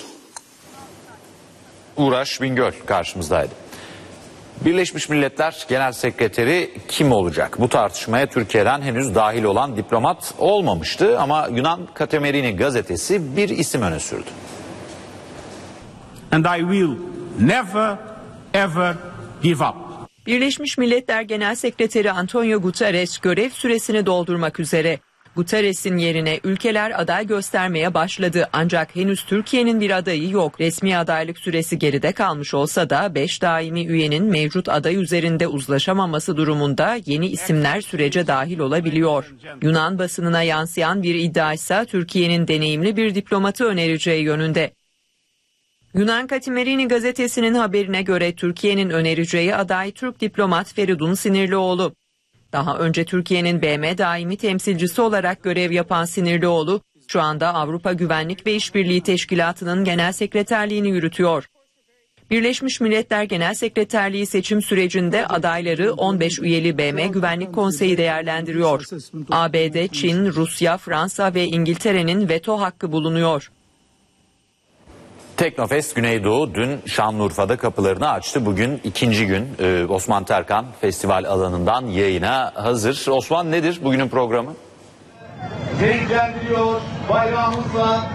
Uğraş Bingöl karşımızdaydı. Birleşmiş Milletler Genel Sekreteri kim olacak? Bu tartışmaya Türkiye'den henüz dahil olan diplomat olmamıştı ama Yunan Katemerini gazetesi bir isim öne sürdü. And I will never ever give up. Birleşmiş Milletler Genel Sekreteri Antonio Guterres görev süresini doldurmak üzere. Guterres'in yerine ülkeler aday göstermeye başladı. Ancak henüz Türkiye'nin bir adayı yok. Resmi adaylık süresi geride kalmış olsa da beş daimi üyenin mevcut aday üzerinde uzlaşamaması durumunda yeni isimler sürece dahil olabiliyor. Yunan basınına yansıyan bir iddia ise Türkiye'nin deneyimli bir diplomatı önereceği yönünde. Yunan Katimerini gazetesinin haberine göre Türkiye'nin önereceği aday Türk diplomat Feridun Sinirlioğlu. Daha önce Türkiye'nin B M daimi temsilcisi olarak görev yapan Sinirlioğlu, şu anda Avrupa Güvenlik ve İşbirliği Teşkilatı'nın genel sekreterliğini yürütüyor. Birleşmiş Milletler Genel Sekreterliği seçim sürecinde adayları on beş üyeli B M Güvenlik Konseyi değerlendiriyor. A B D, Çin, Rusya, Fransa ve İngiltere'nin veto hakkı bulunuyor. Teknofest Güneydoğu dün Şanlıurfa'da kapılarını açtı. Bugün ikinci gün ee, Osman Terkan festival alanından yayına hazır. Osman, nedir bugünün programı? Renklendiriyor bayrağımızla.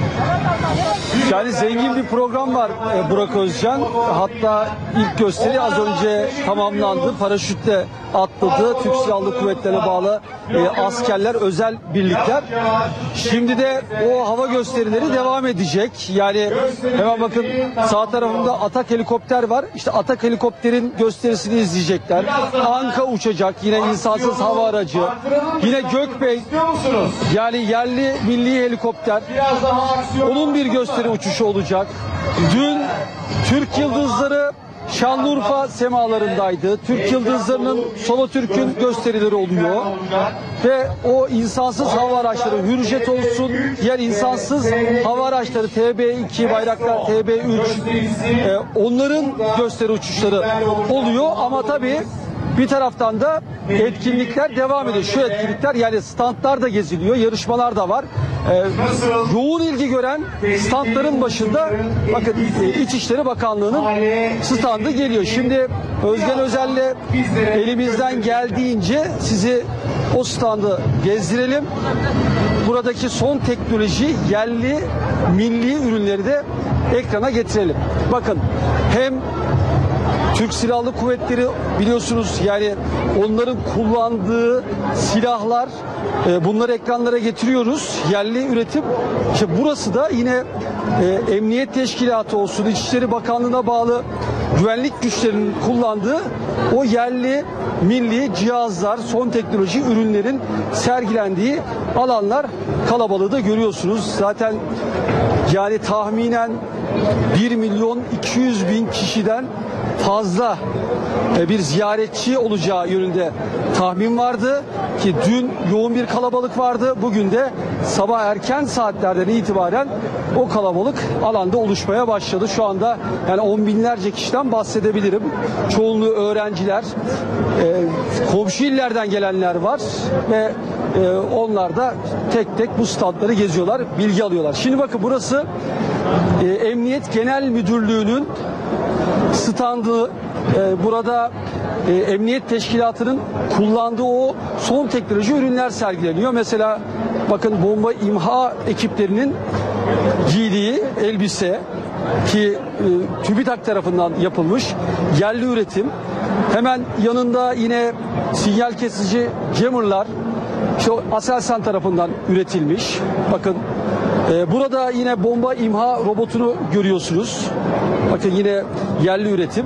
Yani zengin bir program var Burak Özcan. Hatta ilk gösteri az önce tamamlandı. Paraşütle atladı. Türk Silahlı Kuvvetleri'ne bağlı e, askerler, özel birlikler. Şimdi de o hava gösterileri devam edecek. Yani hemen bakın sağ tarafında Atak helikopter var. İşte Atak helikopterin gösterisini izleyecekler. Anka uçacak. Yine insansız hava aracı. Yine Gökbey. Yani yerli milli helikopter. Onun bir gösteri uçuşu olacak. Dün Türk Yıldızları Şanlıurfa semalarındaydı. Türk Yıldızları'nın Solo Türk'ün gösterileri oluyor. Ve o insansız hava araçları, Hürjet olsun, diğer insansız hava araçları T B iki, Bayraktar T B üç, e, onların gösteri uçuşları oluyor. Ama tabii bir taraftan da etkinlikler devam ediyor. Şu etkinlikler, yani standlar da geziliyor, yarışmalar da var. Ee, yoğun ilgi gören standların başında bakın İçişleri Bakanlığı'nın standı geliyor. Şimdi Özgen Özel'le elimizden geldiğince sizi o standı gezdirelim. Buradaki son teknoloji, yerli milli ürünleri de ekrana getirelim. Bakın hem Türk Silahlı Kuvvetleri biliyorsunuz, yani onların kullandığı silahlar, e, bunları ekranlara getiriyoruz. Yerli üretim. İşte burası da yine e, Emniyet Teşkilatı olsun, İçişleri Bakanlığı'na bağlı güvenlik güçlerinin kullandığı o yerli milli cihazlar, son teknoloji ürünlerin sergilendiği alanlar, kalabalığı da görüyorsunuz. Zaten yani tahminen bir milyon iki yüz bin kişiden fazla bir ziyaretçi olacağı yönünde tahmin vardı ki dün yoğun bir kalabalık vardı. Bugün de sabah erken saatlerden itibaren o kalabalık alanda oluşmaya başladı. Şu anda yani on binlerce kişiden bahsedebilirim. Çoğunluğu öğrenciler, komşu illerden gelenler var ve onlar da tek tek bu standları geziyorlar, bilgi alıyorlar. Şimdi bakın burası Emniyet Genel Müdürlüğü'nün standı. Burada Emniyet Teşkilatı'nın kullandığı o son teknoloji ürünler sergileniyor. Mesela bakın bomba imha ekiplerinin giydiği elbise ki TÜBİTAK tarafından yapılmış, yerli üretim. Hemen yanında yine sinyal kesici jammerlar, işte Aselsan tarafından üretilmiş. Bakın e, burada yine bomba imha robotunu görüyorsunuz. Bakın yine yerli üretim.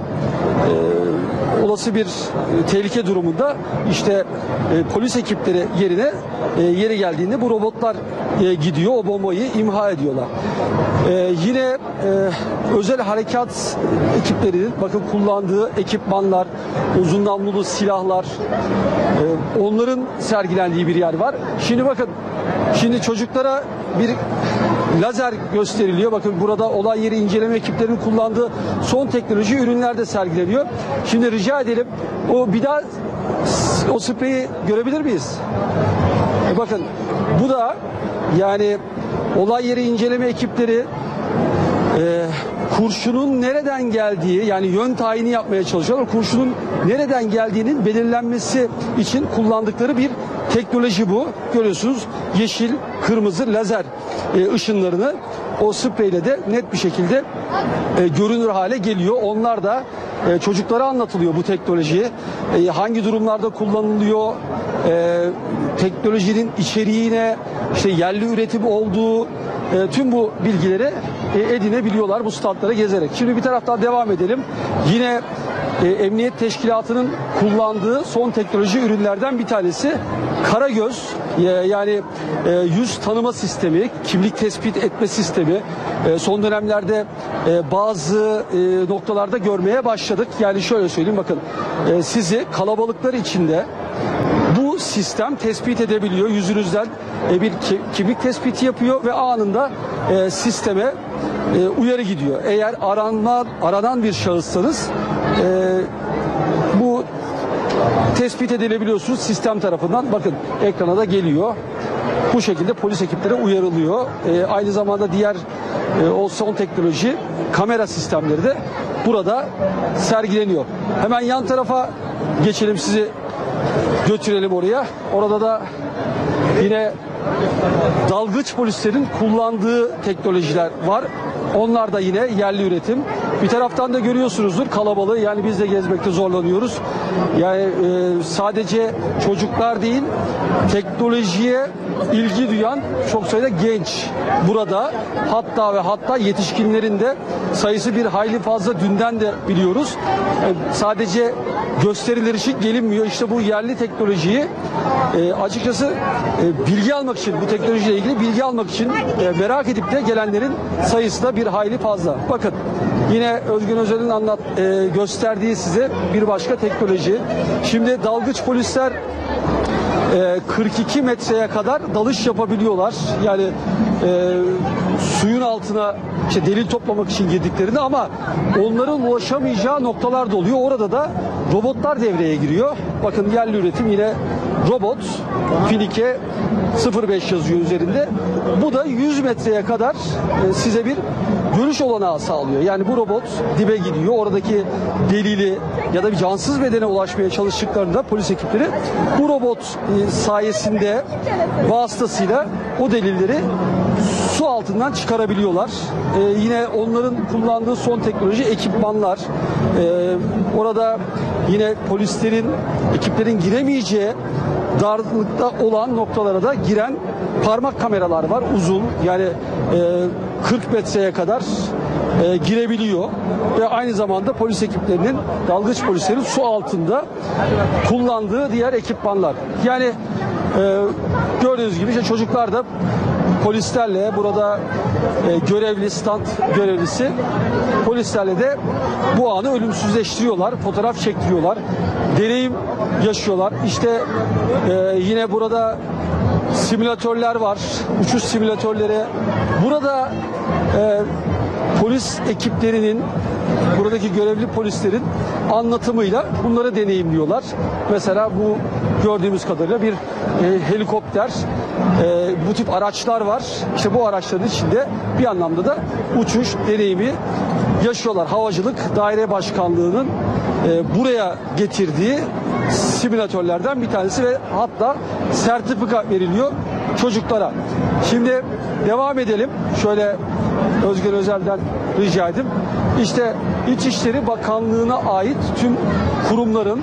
E, olası bir e, tehlike durumunda işte e, polis ekipleri yerine e, yeri geldiğinde bu robotlar e, gidiyor, o bombayı imha ediyorlar. E, yine e, özel harekat ekiplerinin bakın kullandığı ekipmanlar, uzun namlulu silahlar, e, onların sergilendiği bir yer var. Şimdi bakın, şimdi çocuklara bir lazer gösteriliyor. Bakın burada olay yeri inceleme ekiplerinin kullandığı son teknoloji ürünler de sergileniyor. Şimdi rica edelim, o bir daha o spreyi görebilir miyiz? E bakın bu da yani olay yeri inceleme ekipleri e, kurşunun nereden geldiği, yani yön tayini yapmaya çalışıyorlar. Kurşunun nereden geldiğinin belirlenmesi için kullandıkları bir teknoloji bu. Görüyorsunuz yeşil, kırmızı lazer e, ışınlarını o spreyle de net bir şekilde e, görünür hale geliyor. Onlar da e, çocuklara anlatılıyor bu teknoloji. E, hangi durumlarda kullanılıyor, e, teknolojinin içeriğine, işte yerli üretim olduğu, e, tüm bu bilgileri e, edinebiliyorlar bu standlara gezerek. Şimdi bir taraftan devam edelim. Yine e, Emniyet Teşkilatı'nın kullandığı son teknoloji ürünlerden bir tanesi Karagöz, e, yani e, yüz tanıma sistemi, kimlik tespit etme sistemi. E, son dönemlerde e, bazı e, noktalarda görmeye başladık. Yani şöyle söyleyeyim, bakın e, sizi kalabalıklar içinde bu sistem tespit edebiliyor. Yüzünüzden e, bir ki, kimlik tespiti yapıyor ve anında e, sisteme e, uyarı gidiyor. Eğer aranma, aranan bir şahıssanız e, bu tespit edilebiliyorsunuz sistem tarafından. Bakın ekrana da geliyor. Bu şekilde polis ekipleri uyarılıyor. E, aynı zamanda diğer e, o son teknoloji kamera sistemleri de burada sergileniyor. Hemen yan tarafa geçelim, sizi götürelim oraya. Orada da yine dalgıç polislerin kullandığı teknolojiler var. Onlar da yine yerli üretim. Bir taraftan da görüyorsunuzdur kalabalığı, yani biz de gezmekte zorlanıyoruz. Yani e, sadece çocuklar değil, teknolojiye ilgi duyan çok sayıda genç burada, hatta ve hatta yetişkinlerin de sayısı bir hayli fazla, dünden de biliyoruz. E, sadece gösteriler için gelinmiyor. İşte bu yerli teknolojiyi e, açıkçası e, bilgi almak için, bu teknolojiyle ilgili bilgi almak için e, merak edip de gelenlerin sayısı da bir hayli fazla. Bakın yine Özgün Özel'in anlat e, gösterdiği size bir başka teknoloji. Şimdi dalgıç polisler e, kırk iki metreye kadar dalış yapabiliyorlar. Yani e, suyun altına işte delil toplamak için girdiklerini, ama onların ulaşamayacağı noktalar da oluyor. Orada da robotlar devreye giriyor. Bakın yerli üretim yine robot, Finike sıfır beş yazıyor üzerinde. Bu da yüz metreye kadar e, size bir görüş olanağı sağlıyor. Yani bu robot dibe gidiyor. Oradaki delili ya da bir cansız bedene ulaşmaya çalıştıklarında polis ekipleri bu robot e, sayesinde, vasıtasıyla o delilleri su altından çıkarabiliyorlar. Ee, yine onların kullandığı son teknoloji ekipmanlar. Ee, orada yine polislerin, ekiplerin giremeyeceği darlıkta olan noktalara da giren parmak kameralar var. Uzun, yani e, kırk metreye kadar e, girebiliyor. Ve aynı zamanda polis ekiplerinin, dalgıç polislerin su altında kullandığı diğer ekipmanlar. Yani e, gördüğünüz gibi işte çocuklar da polislerle, burada e, görevli, stand görevlisi polislerle de bu anı ölümsüzleştiriyorlar, fotoğraf çektiriyorlar, deneyim yaşıyorlar. İşte e, yine burada simülatörler var, uçuş simülatörleri. Burada e, polis ekiplerinin, buradaki görevli polislerin anlatımıyla bunları deneyimliyorlar. Mesela bu gördüğümüz kadarıyla bir e, helikopter, e, bu tip araçlar var. İşte bu araçların içinde bir anlamda da uçuş deneyimi yaşıyorlar. Havacılık Daire Başkanlığı'nın e, buraya getirdiği simülatörlerden bir tanesi ve hatta sertifika veriliyor çocuklara. Şimdi devam edelim. Şöyle Özgür Özel'den rica edeyim. İşte İçişleri Bakanlığı'na ait tüm kurumların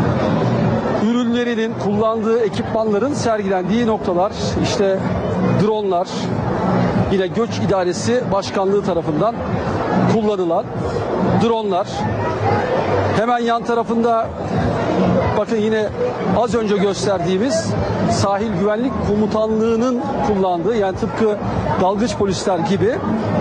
ürünlerinin, kullandığı ekipmanların sergilendiği noktalar, işte dronlar, yine Göç İdaresi Başkanlığı tarafından kullanılan dronlar. Hemen yan tarafında bakın yine az önce gösterdiğimiz Sahil Güvenlik Komutanlığı'nın kullandığı, yani tıpkı dalgıç polisler gibi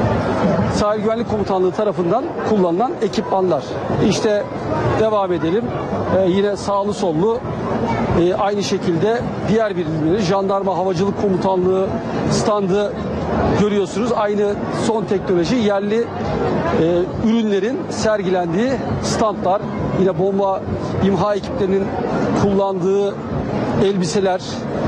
Sahil Güvenlik Komutanlığı tarafından kullanılan ekipmanlar. İşte devam edelim. Ee, yine sağlı sollu e, aynı şekilde diğer bir ürünleri, Jandarma Havacılık Komutanlığı standı görüyorsunuz. Aynı son teknoloji yerli e, ürünlerin sergilendiği standlar. Yine bomba imha ekiplerinin kullandığı elbiseler,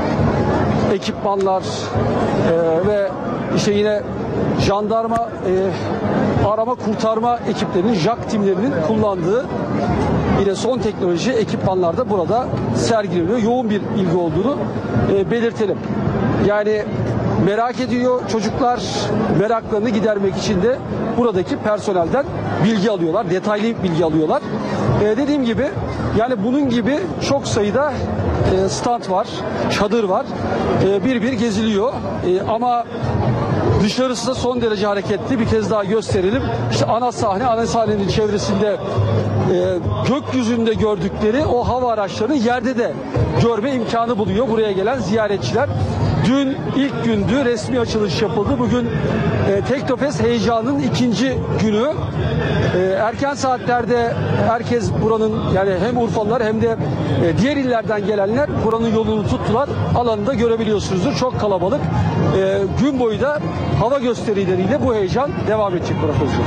ekipmanlar e, ve işte yine jandarma e, arama kurtarma ekiplerinin, J A K timlerinin kullandığı yine son teknoloji ekipmanlar da burada sergileniyor. Yoğun bir ilgi olduğunu e, belirtelim. Yani merak ediyor. Çocuklar meraklarını gidermek için de buradaki personelden bilgi alıyorlar. Detaylı bilgi alıyorlar. Ee, dediğim gibi yani bunun gibi çok sayıda e, stand var, çadır var. E, bir bir geziliyor. E, ama dışarısı da son derece hareketli. Bir kez daha gösterelim. İşte ana sahne, ana sahnenin çevresinde e, gökyüzünde gördükleri o hava araçlarını yerde de görme imkanı buluyor buraya gelen ziyaretçiler. Dün ilk gündü, resmi açılış yapıldı. Bugün e, Teknofest heyecanının ikinci günü. E, erken saatlerde herkes buranın, yani hem Urfalılar hem de e, diğer illerden gelenler buranın yolunu tuttular. Alanı da görebiliyorsunuzdur. Çok kalabalık. E, gün boyu da hava gösterileriyle bu heyecan devam edecek Burak Özcan.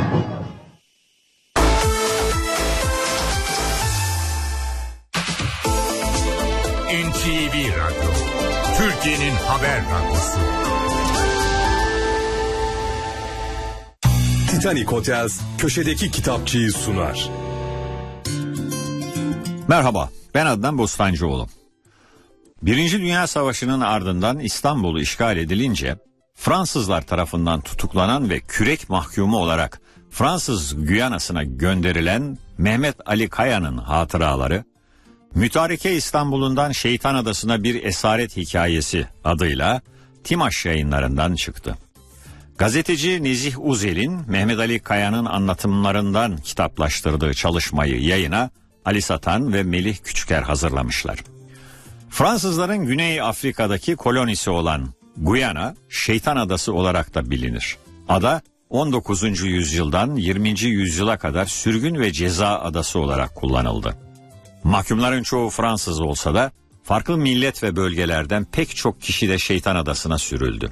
N T V Radyo, Türkiye'nin haber radyosu. Titanic Hotels köşedeki kitapçıyı sunar. Merhaba, ben Adnan Bostancıoğlu. Birinci Dünya Savaşı'nın ardından İstanbul işgal edilince Fransızlar tarafından tutuklanan ve kürek mahkumu olarak Fransız Güyana'sına gönderilen Mehmet Ali Kaya'nın hatıraları, Mütareke İstanbul'undan Şeytan Adası'na bir esaret hikayesi adıyla Timaş Yayınları'ndan çıktı. Gazeteci Nezih Uzel'in Mehmet Ali Kaya'nın anlatımlarından kitaplaştırdığı çalışmayı yayına Ali Satan ve Melih Küçüker hazırlamışlar. Fransızların Güney Afrika'daki kolonisi olan Guyana, Şeytan Adası olarak da bilinir. Ada on dokuzuncu yüzyıldan yirminci yüzyıla kadar sürgün ve ceza adası olarak kullanıldı. Mahkumların çoğu Fransız olsa da farklı millet ve bölgelerden pek çok kişi de Şeytan Adası'na sürüldü.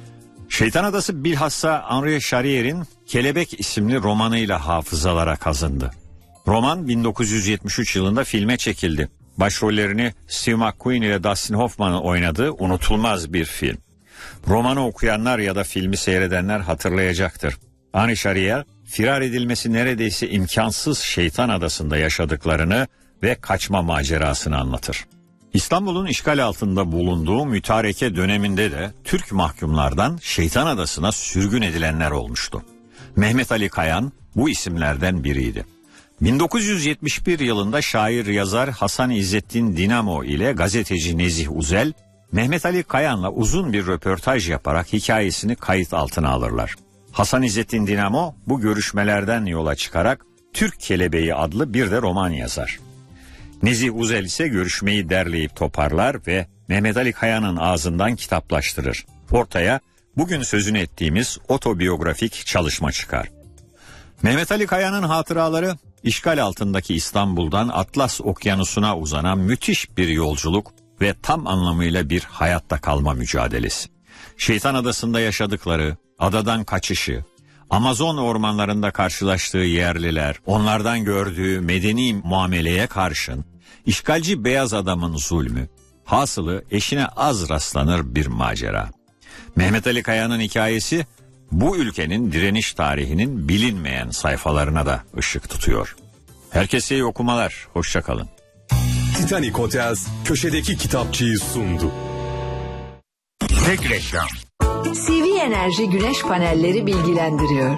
Şeytan Adası bilhassa Henri Charrier'in Kelebek isimli romanıyla hafızalara kazındı. Roman bin dokuz yüz yetmiş üç yılında filme çekildi. Başrollerini Steve McQueen ile Dustin Hoffman'ın oynadığı unutulmaz bir film. Romanı okuyanlar ya da filmi seyredenler hatırlayacaktır. Henri Charrier, firar edilmesi neredeyse imkansız Şeytan Adası'nda yaşadıklarını ve kaçma macerasını anlatır. İstanbul'un işgal altında bulunduğu mütareke döneminde de Türk mahkumlardan Şeytan Adası'na sürgün edilenler olmuştu. Mehmet Ali Kayan bu isimlerden biriydi. bin dokuz yüz yetmiş bir yılında şair yazar Hasan İzzettin Dinamo ile gazeteci Nezih Uzel, Mehmet Ali Kayan'la uzun bir röportaj yaparak hikayesini kayıt altına alırlar. Hasan İzzettin Dinamo bu görüşmelerden yola çıkarak Türk Kelebeği adlı bir de roman yazar. Nezih Uzel ise görüşmeyi derleyip toparlar ve Mehmet Ali Kaya'nın ağzından kitaplaştırır. Ortaya bugün sözünü ettiğimiz otobiyografik çalışma çıkar. Mehmet Ali Kaya'nın hatıraları, işgal altındaki İstanbul'dan Atlas Okyanusu'na uzanan müthiş bir yolculuk ve tam anlamıyla bir hayatta kalma mücadelesi. Şeytan Adası'nda yaşadıkları, adadan kaçışı, Amazon ormanlarında karşılaştığı yerliler, onlardan gördüğü medeni muameleye karşın işgalci beyaz adamın zulmü, hasılı eşine az rastlanır bir macera. Mehmet Ali Kaya'nın hikayesi bu ülkenin direniş tarihinin bilinmeyen sayfalarına da ışık tutuyor. Herkese iyi okumalar, hoşça kalın. Titanic Hotels köşedeki kitapçıyı sundu. Tek reklam. C V Enerji güneş panelleri bilgilendiriyor.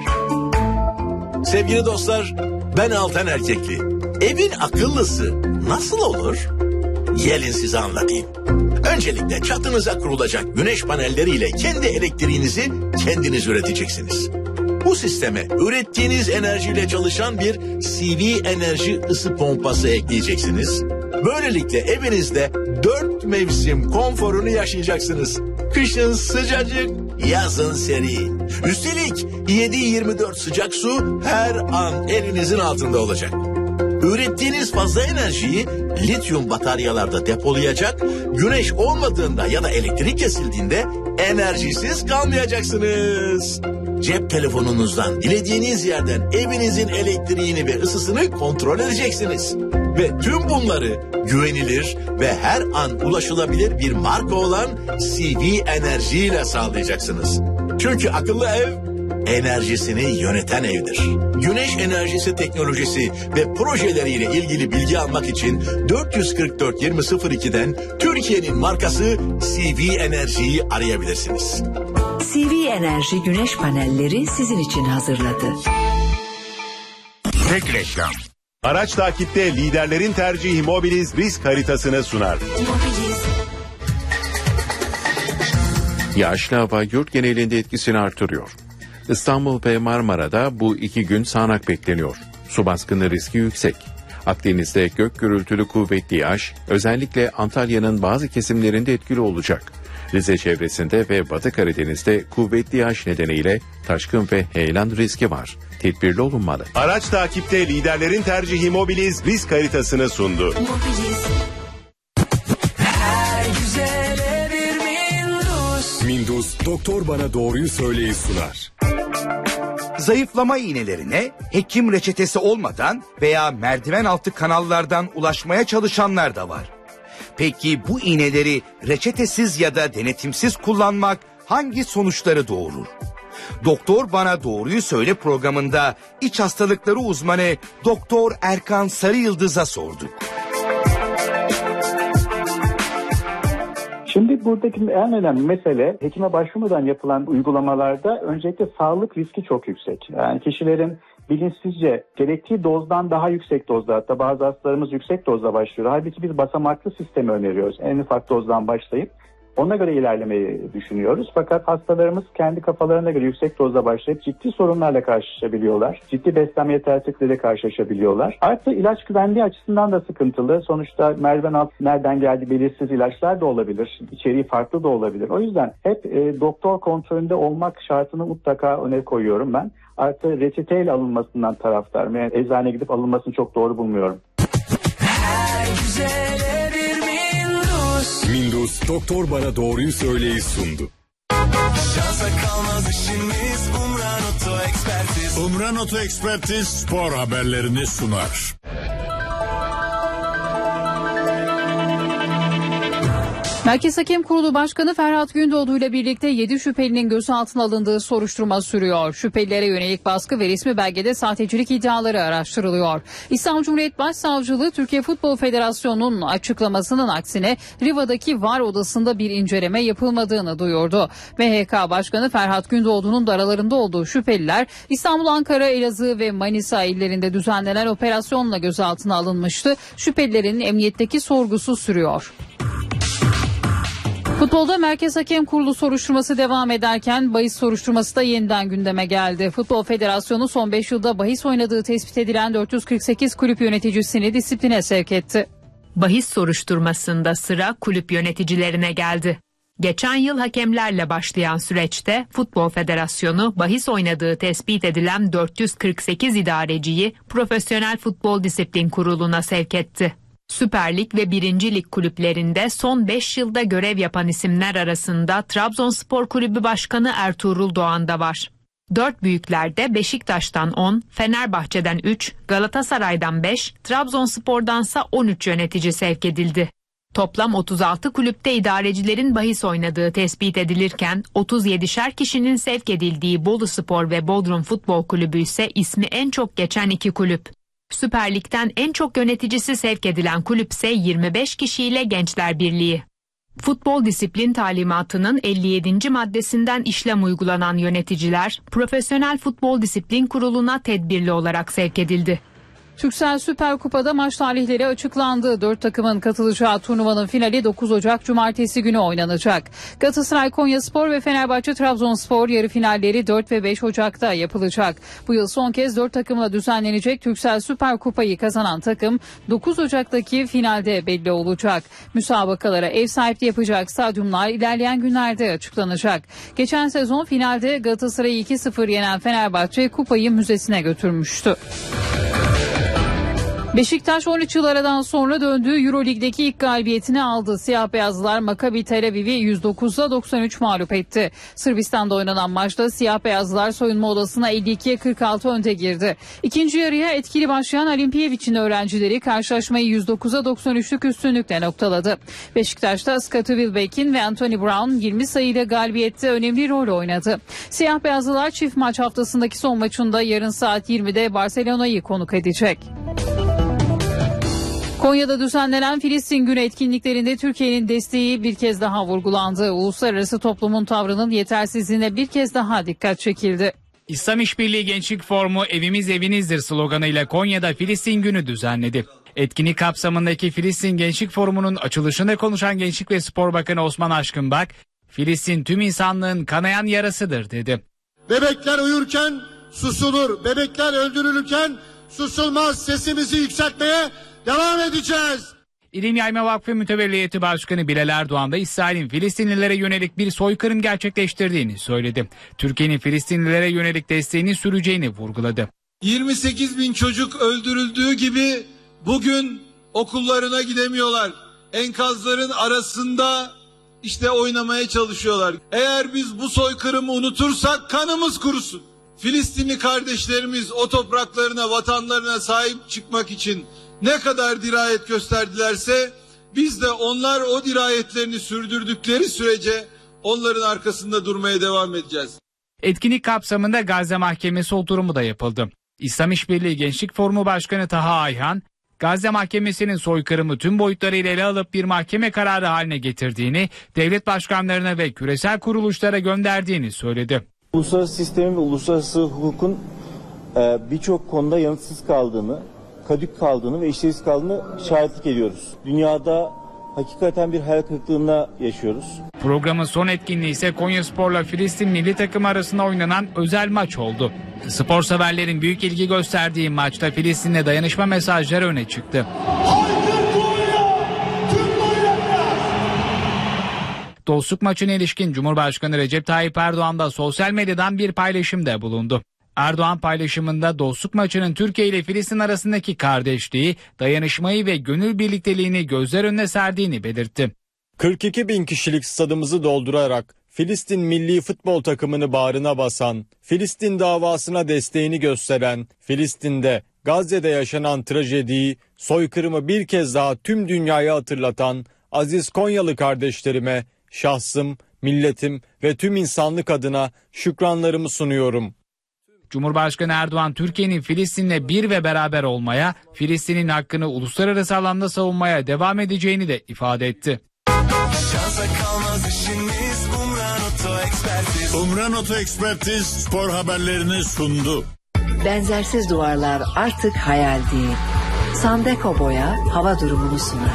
Sevgili dostlar, ben Altan Erkekli. Evin akıllısı nasıl olur? Gelin size anlatayım. Öncelikle çatınıza kurulacak güneş panelleriyle kendi elektriğinizi kendiniz üreteceksiniz. Bu sisteme ürettiğiniz enerjiyle çalışan bir C V enerji ısı pompası ekleyeceksiniz. Böylelikle evinizde dört mevsim konforunu yaşayacaksınız. Kışın sıcacık, yazın serin. Üstelik yedi yirmi dört sıcak su her an elinizin altında olacak. Ürettiğiniz fazla enerjiyi lityum bataryalarda depolayacak, güneş olmadığında ya da elektrik kesildiğinde enerjisiz kalmayacaksınız. Cep telefonunuzdan dilediğiniz yerden evinizin elektriğini ve ısısını kontrol edeceksiniz. Ve tüm bunları güvenilir ve her an ulaşılabilir bir marka olan C V Enerji ile sağlayacaksınız. Çünkü akıllı ev enerjisini yöneten evdir. Güneş enerjisi teknolojisi ve projeleriyle ilgili bilgi almak için dört yüz kırk dört yirmi sıfır iki'den Türkiye'nin markası C V Enerji'yi arayabilirsiniz. C V Enerji güneş panelleri sizin için hazırladı. Tek reklam. Araç takipte liderlerin tercihi Mobiliz risk haritasını sunar. Yağışlı hava yurt genelinde etkisini artırıyor. İstanbul ve Marmara'da bu iki gün sağanak bekleniyor. Su baskını riski yüksek. Akdeniz'de gök gürültülü kuvvetli yağış özellikle Antalya'nın bazı kesimlerinde etkili olacak. Rize çevresinde ve Batı Karadeniz'de kuvvetli yağış nedeniyle taşkın ve heyelan riski var. Tedbirli olunmalı. Araç takipte liderlerin tercihi Mobiliz risk haritasını sundu. Mindus Doktor Bana Doğruyu Söyleyi sunar. Zayıflama iğnelerine hekim reçetesi olmadan veya merdiven altı kanallardan ulaşmaya çalışanlar da var. Peki bu iğneleri reçetesiz ya da denetimsiz kullanmak hangi sonuçları doğurur? Doktor Bana Doğruyu Söyle programında iç hastalıkları uzmanı Doktor Erkan Sarıyıldız'a sorduk. Şimdi buradaki en önemli mesele hekime başvurmadan yapılan uygulamalarda öncelikle sağlık riski çok yüksek. Yani kişilerin bilinçsizce gerektiği dozdan daha yüksek dozda, hatta bazı hastalarımız yüksek dozda başlıyor. Halbuki biz basamaklı sistemi öneriyoruz. En ufak dozdan başlayıp ona göre ilerlemeyi düşünüyoruz. Fakat hastalarımız kendi kafalarına göre yüksek dozda başlayıp ciddi sorunlarla karşılaşabiliyorlar. Ciddi beslenme yetersizlikleriyle karşılaşabiliyorlar. Artı ilaç güvenliği açısından da sıkıntılı. Sonuçta merdiven altı nereden geldi belirsiz ilaçlar da olabilir. İçeriği farklı da olabilir. O yüzden hep e, doktor kontrolünde olmak şartını mutlaka öne koyuyorum ben. Artı reçeteyle alınmasından taraftarım. Yani eczaneye gidip alınmasını çok doğru bulmuyorum. Mindus Doktor Bana Doğruyu Söyleyi sundu. Şansa kalmaz işimiz Umran Oto Ekspertiz. Umran Oto Ekspertiz spor haberlerini sunar. Merkez Hakem Kurulu Başkanı Ferhat Gündoğdu ile birlikte yedi şüphelinin gözaltına alındığı soruşturma sürüyor. Şüphelilere yönelik baskı ve resmi belgede sahtecilik iddiaları araştırılıyor. İstanbul Cumhuriyet Başsavcılığı Türkiye Futbol Federasyonu'nun açıklamasının aksine Riva'daki VAR odasında bir inceleme yapılmadığını duyurdu. M H K Başkanı Ferhat Gündoğdu'nun da aralarında olduğu şüpheliler İstanbul, Ankara, Elazığ ve Manisa illerinde düzenlenen operasyonla gözaltına alınmıştı. Şüphelilerin emniyetteki sorgusu sürüyor. Futbolda Merkez Hakem Kurulu soruşturması devam ederken bahis soruşturması da yeniden gündeme geldi. Futbol Federasyonu son beş yılda bahis oynadığı tespit edilen dört yüz kırk sekiz kulüp yöneticisini disipline sevk etti. Bahis soruşturmasında sıra kulüp yöneticilerine geldi. Geçen yıl hakemlerle başlayan süreçte Futbol Federasyonu bahis oynadığı tespit edilen dört yüz kırk sekiz idareciyi Profesyonel Futbol Disiplin Kurulu'na sevk etti. Süper Lig ve birinci Lig kulüplerinde son beş yılda görev yapan isimler arasında Trabzonspor Kulübü Başkanı Ertuğrul Doğan da var. Dört büyüklerde Beşiktaş'tan on, Fenerbahçe'den üç, Galatasaray'dan beş, Trabzonspor'dansa on üç yönetici sevk edildi. Toplam otuz altı kulüpte idarecilerin bahis oynadığı tespit edilirken otuz yedişer kişinin sevk edildiği Boluspor ve Bodrum Futbol Kulübü ise ismi en çok geçen iki kulüp. Süper Lig'den en çok yöneticisi sevk edilen kulüp ise yirmi beş kişiyle Gençler Birliği. Futbol disiplin talimatının elli yedinci maddesinden işlem uygulanan yöneticiler Profesyonel Futbol Disiplin Kurulu'na tedbirli olarak sevk edildi. Türksel Süper Kupa'da maç tarihleri açıklandı. Dört takımın katılacağı turnuvanın finali dokuz Ocak Cumartesi günü oynanacak. Galatasaray Konyaspor ve Fenerbahçe Trabzonspor yarı finalleri dört ve beş Ocak'ta yapılacak. Bu yıl son kez dört takımla düzenlenecek Türksel Süper Kupa'yı kazanan takım dokuz Ocak'taki finalde belli olacak. Müsabakalara ev sahipliği yapacak stadyumlar ilerleyen günlerde açıklanacak. Geçen sezon finalde Galatasaray'ı iki sıfır yenen Fenerbahçe kupayı müzesine götürmüştü. Beşiktaş on üç yıl aradan sonra döndüğü Euroleague'deki ilk galibiyetini aldı. Siyah beyazlılar Maccabi Tel Aviv'i yüz dokuza doksan üç mağlup etti. Sırbistan'da oynanan maçta siyah beyazlılar soyunma odasına elli ikiye kırk altı önde girdi. İkinci yarıya etkili başlayan Olimpiyevic'in öğrencileri karşılaşmayı yüz dokuza doksan üçlük üstünlükle noktaladı. Beşiktaş'ta Scottie Wilbeck'in ve Anthony Brown yirmi sayıyla galibiyette önemli rol oynadı. Siyah beyazlılar çift maç haftasındaki son maçında yarın saat yirmide Barcelona'yı konuk edecek. Konya'da düzenlenen Filistin Günü etkinliklerinde Türkiye'nin desteği bir kez daha vurgulandı. Uluslararası toplumun tavrının yetersizliğine bir kez daha dikkat çekildi. İslam İşbirliği Gençlik Forumu Evimiz Evinizdir sloganıyla Konya'da Filistin Günü düzenledi. Etkinlik kapsamındaki Filistin Gençlik Forumu'nun açılışında konuşan Gençlik ve Spor Bakanı Osman Aşkınbak, Filistin tüm insanlığın kanayan yarasıdır dedi. Bebekler uyurken susulur, bebekler öldürülürken susulmaz, sesimizi yükseltmeye devam edeceğiz. İlim Yayma Vakfı Mütevelliyeti Başkanı Bilal Erdoğan da İsrail'in Filistinlilere yönelik bir soykırım gerçekleştirdiğini söyledi. Türkiye'nin Filistinlilere yönelik desteğini süreceğini vurguladı. yirmi sekiz bin çocuk öldürüldüğü gibi bugün okullarına gidemiyorlar. Enkazların arasında işte oynamaya çalışıyorlar. Eğer biz bu soykırımı unutursak kanımız kurusun. Filistinli kardeşlerimiz o topraklarına, vatanlarına sahip çıkmak için ne kadar dirayet gösterdilerse biz de onlar o dirayetlerini sürdürdükleri sürece onların arkasında durmaya devam edeceğiz. Etkinlik kapsamında Gazze Mahkemesi oturumu da yapıldı. İslam İşbirliği Gençlik Forumu Başkanı Taha Ayhan, Gazze Mahkemesi'nin soykırımı tüm boyutlarıyla ele alıp bir mahkeme kararı haline getirdiğini, devlet başkanlarına ve küresel kuruluşlara gönderdiğini söyledi. Uluslararası sistemin ve uluslararası hukukun birçok konuda yanıtsız kaldığını, kadük kaldığını ve işlevsiz kaldığını şahitlik ediyoruz. Dünyada hakikaten bir hayal kırıklığına yaşıyoruz. Programın son etkinliği ise Konyaspor'la Filistin milli takım arasında oynanan özel maç oldu. Spor severlerin büyük ilgi gösterdiği maçta Filistin'le dayanışma mesajları öne çıktı. Dostluk maçına ilişkin Cumhurbaşkanı Recep Tayyip Erdoğan da sosyal medyadan bir paylaşımda bulundu. Erdoğan paylaşımında dostluk maçının Türkiye ile Filistin arasındaki kardeşliği, dayanışmayı ve gönül birlikteliğini gözler önüne serdiğini belirtti. kırk iki bin kişilik stadımızı doldurarak Filistin milli futbol takımını bağrına basan, Filistin davasına desteğini gösteren, Filistin'de, Gazze'de yaşanan trajediyi, soykırımı bir kez daha tüm dünyaya hatırlatan aziz Konyalı kardeşlerime, şahsım, milletim ve tüm insanlık adına şükranlarımı sunuyorum. Cumhurbaşkanı Erdoğan, Türkiye'nin Filistin'le bir ve beraber olmaya, Filistin'in hakkını uluslararası alanda savunmaya devam edeceğini de ifade etti. Umran Oto Ekspertiz spor haberlerini sundu. Benzersiz duvarlar artık hayal değil. Sandeko Boya hava durumunu sunar.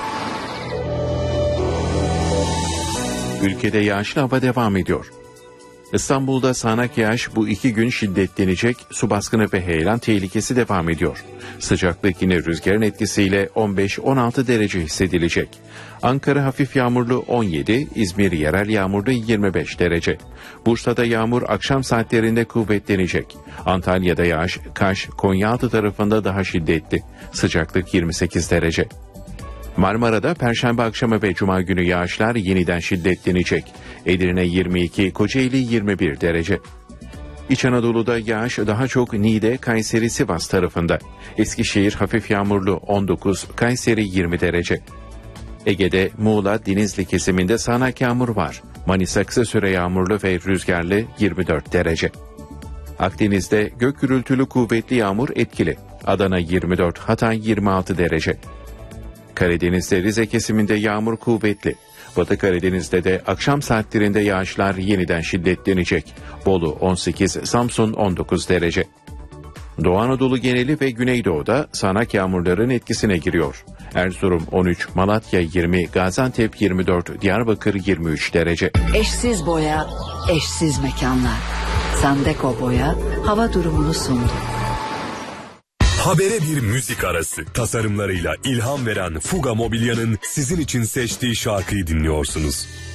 Ülkede yağışlı hava devam ediyor. İstanbul'da sağanak yağış bu iki gün şiddetlenecek, su baskını ve heyelan tehlikesi devam ediyor. Sıcaklık yine rüzgarın etkisiyle on beş on altı derece hissedilecek. Ankara hafif yağmurlu on yedi, İzmir yerel yağmurlu yirmi beş derece. Bursa'da yağmur akşam saatlerinde kuvvetlenecek. Antalya'da yağış, Kaş, Konyaaltı tarafında daha şiddetli. Sıcaklık yirmi sekiz derece. Marmara'da Perşembe akşamı ve Cuma günü yağışlar yeniden şiddetlenecek. Edirne yirmi iki, Kocaeli yirmi bir derece. İç Anadolu'da yağış daha çok Niğde, Kayseri, Sivas tarafında. Eskişehir hafif yağmurlu on dokuz, Kayseri yirmi derece. Ege'de Muğla, Denizli kesiminde sağanak yağmur var. Manisa kısa süre yağmurlu ve rüzgarlı yirmi dört derece. Akdeniz'de gök gürültülü kuvvetli yağmur etkili. Adana yirmi dört, Hatay yirmi altı derece. Karadeniz'de Rize kesiminde yağmur kuvvetli. Batı Karadeniz'de de akşam saatlerinde yağışlar yeniden şiddetlenecek. Bolu on sekiz, Samsun on dokuz derece. Doğu Anadolu geneli ve Güneydoğu'da sağanak yağmurların etkisine giriyor. Erzurum on üç, Malatya yirmi, Gaziantep yirmi dört, Diyarbakır yirmi üç derece. Eşsiz boya, eşsiz mekanlar. Sandeko Boya hava durumunu sundu. Habere bir müzik arası. Tasarımlarıyla ilham veren Fuga Mobilya'nın sizin için seçtiği şarkıyı dinliyorsunuz.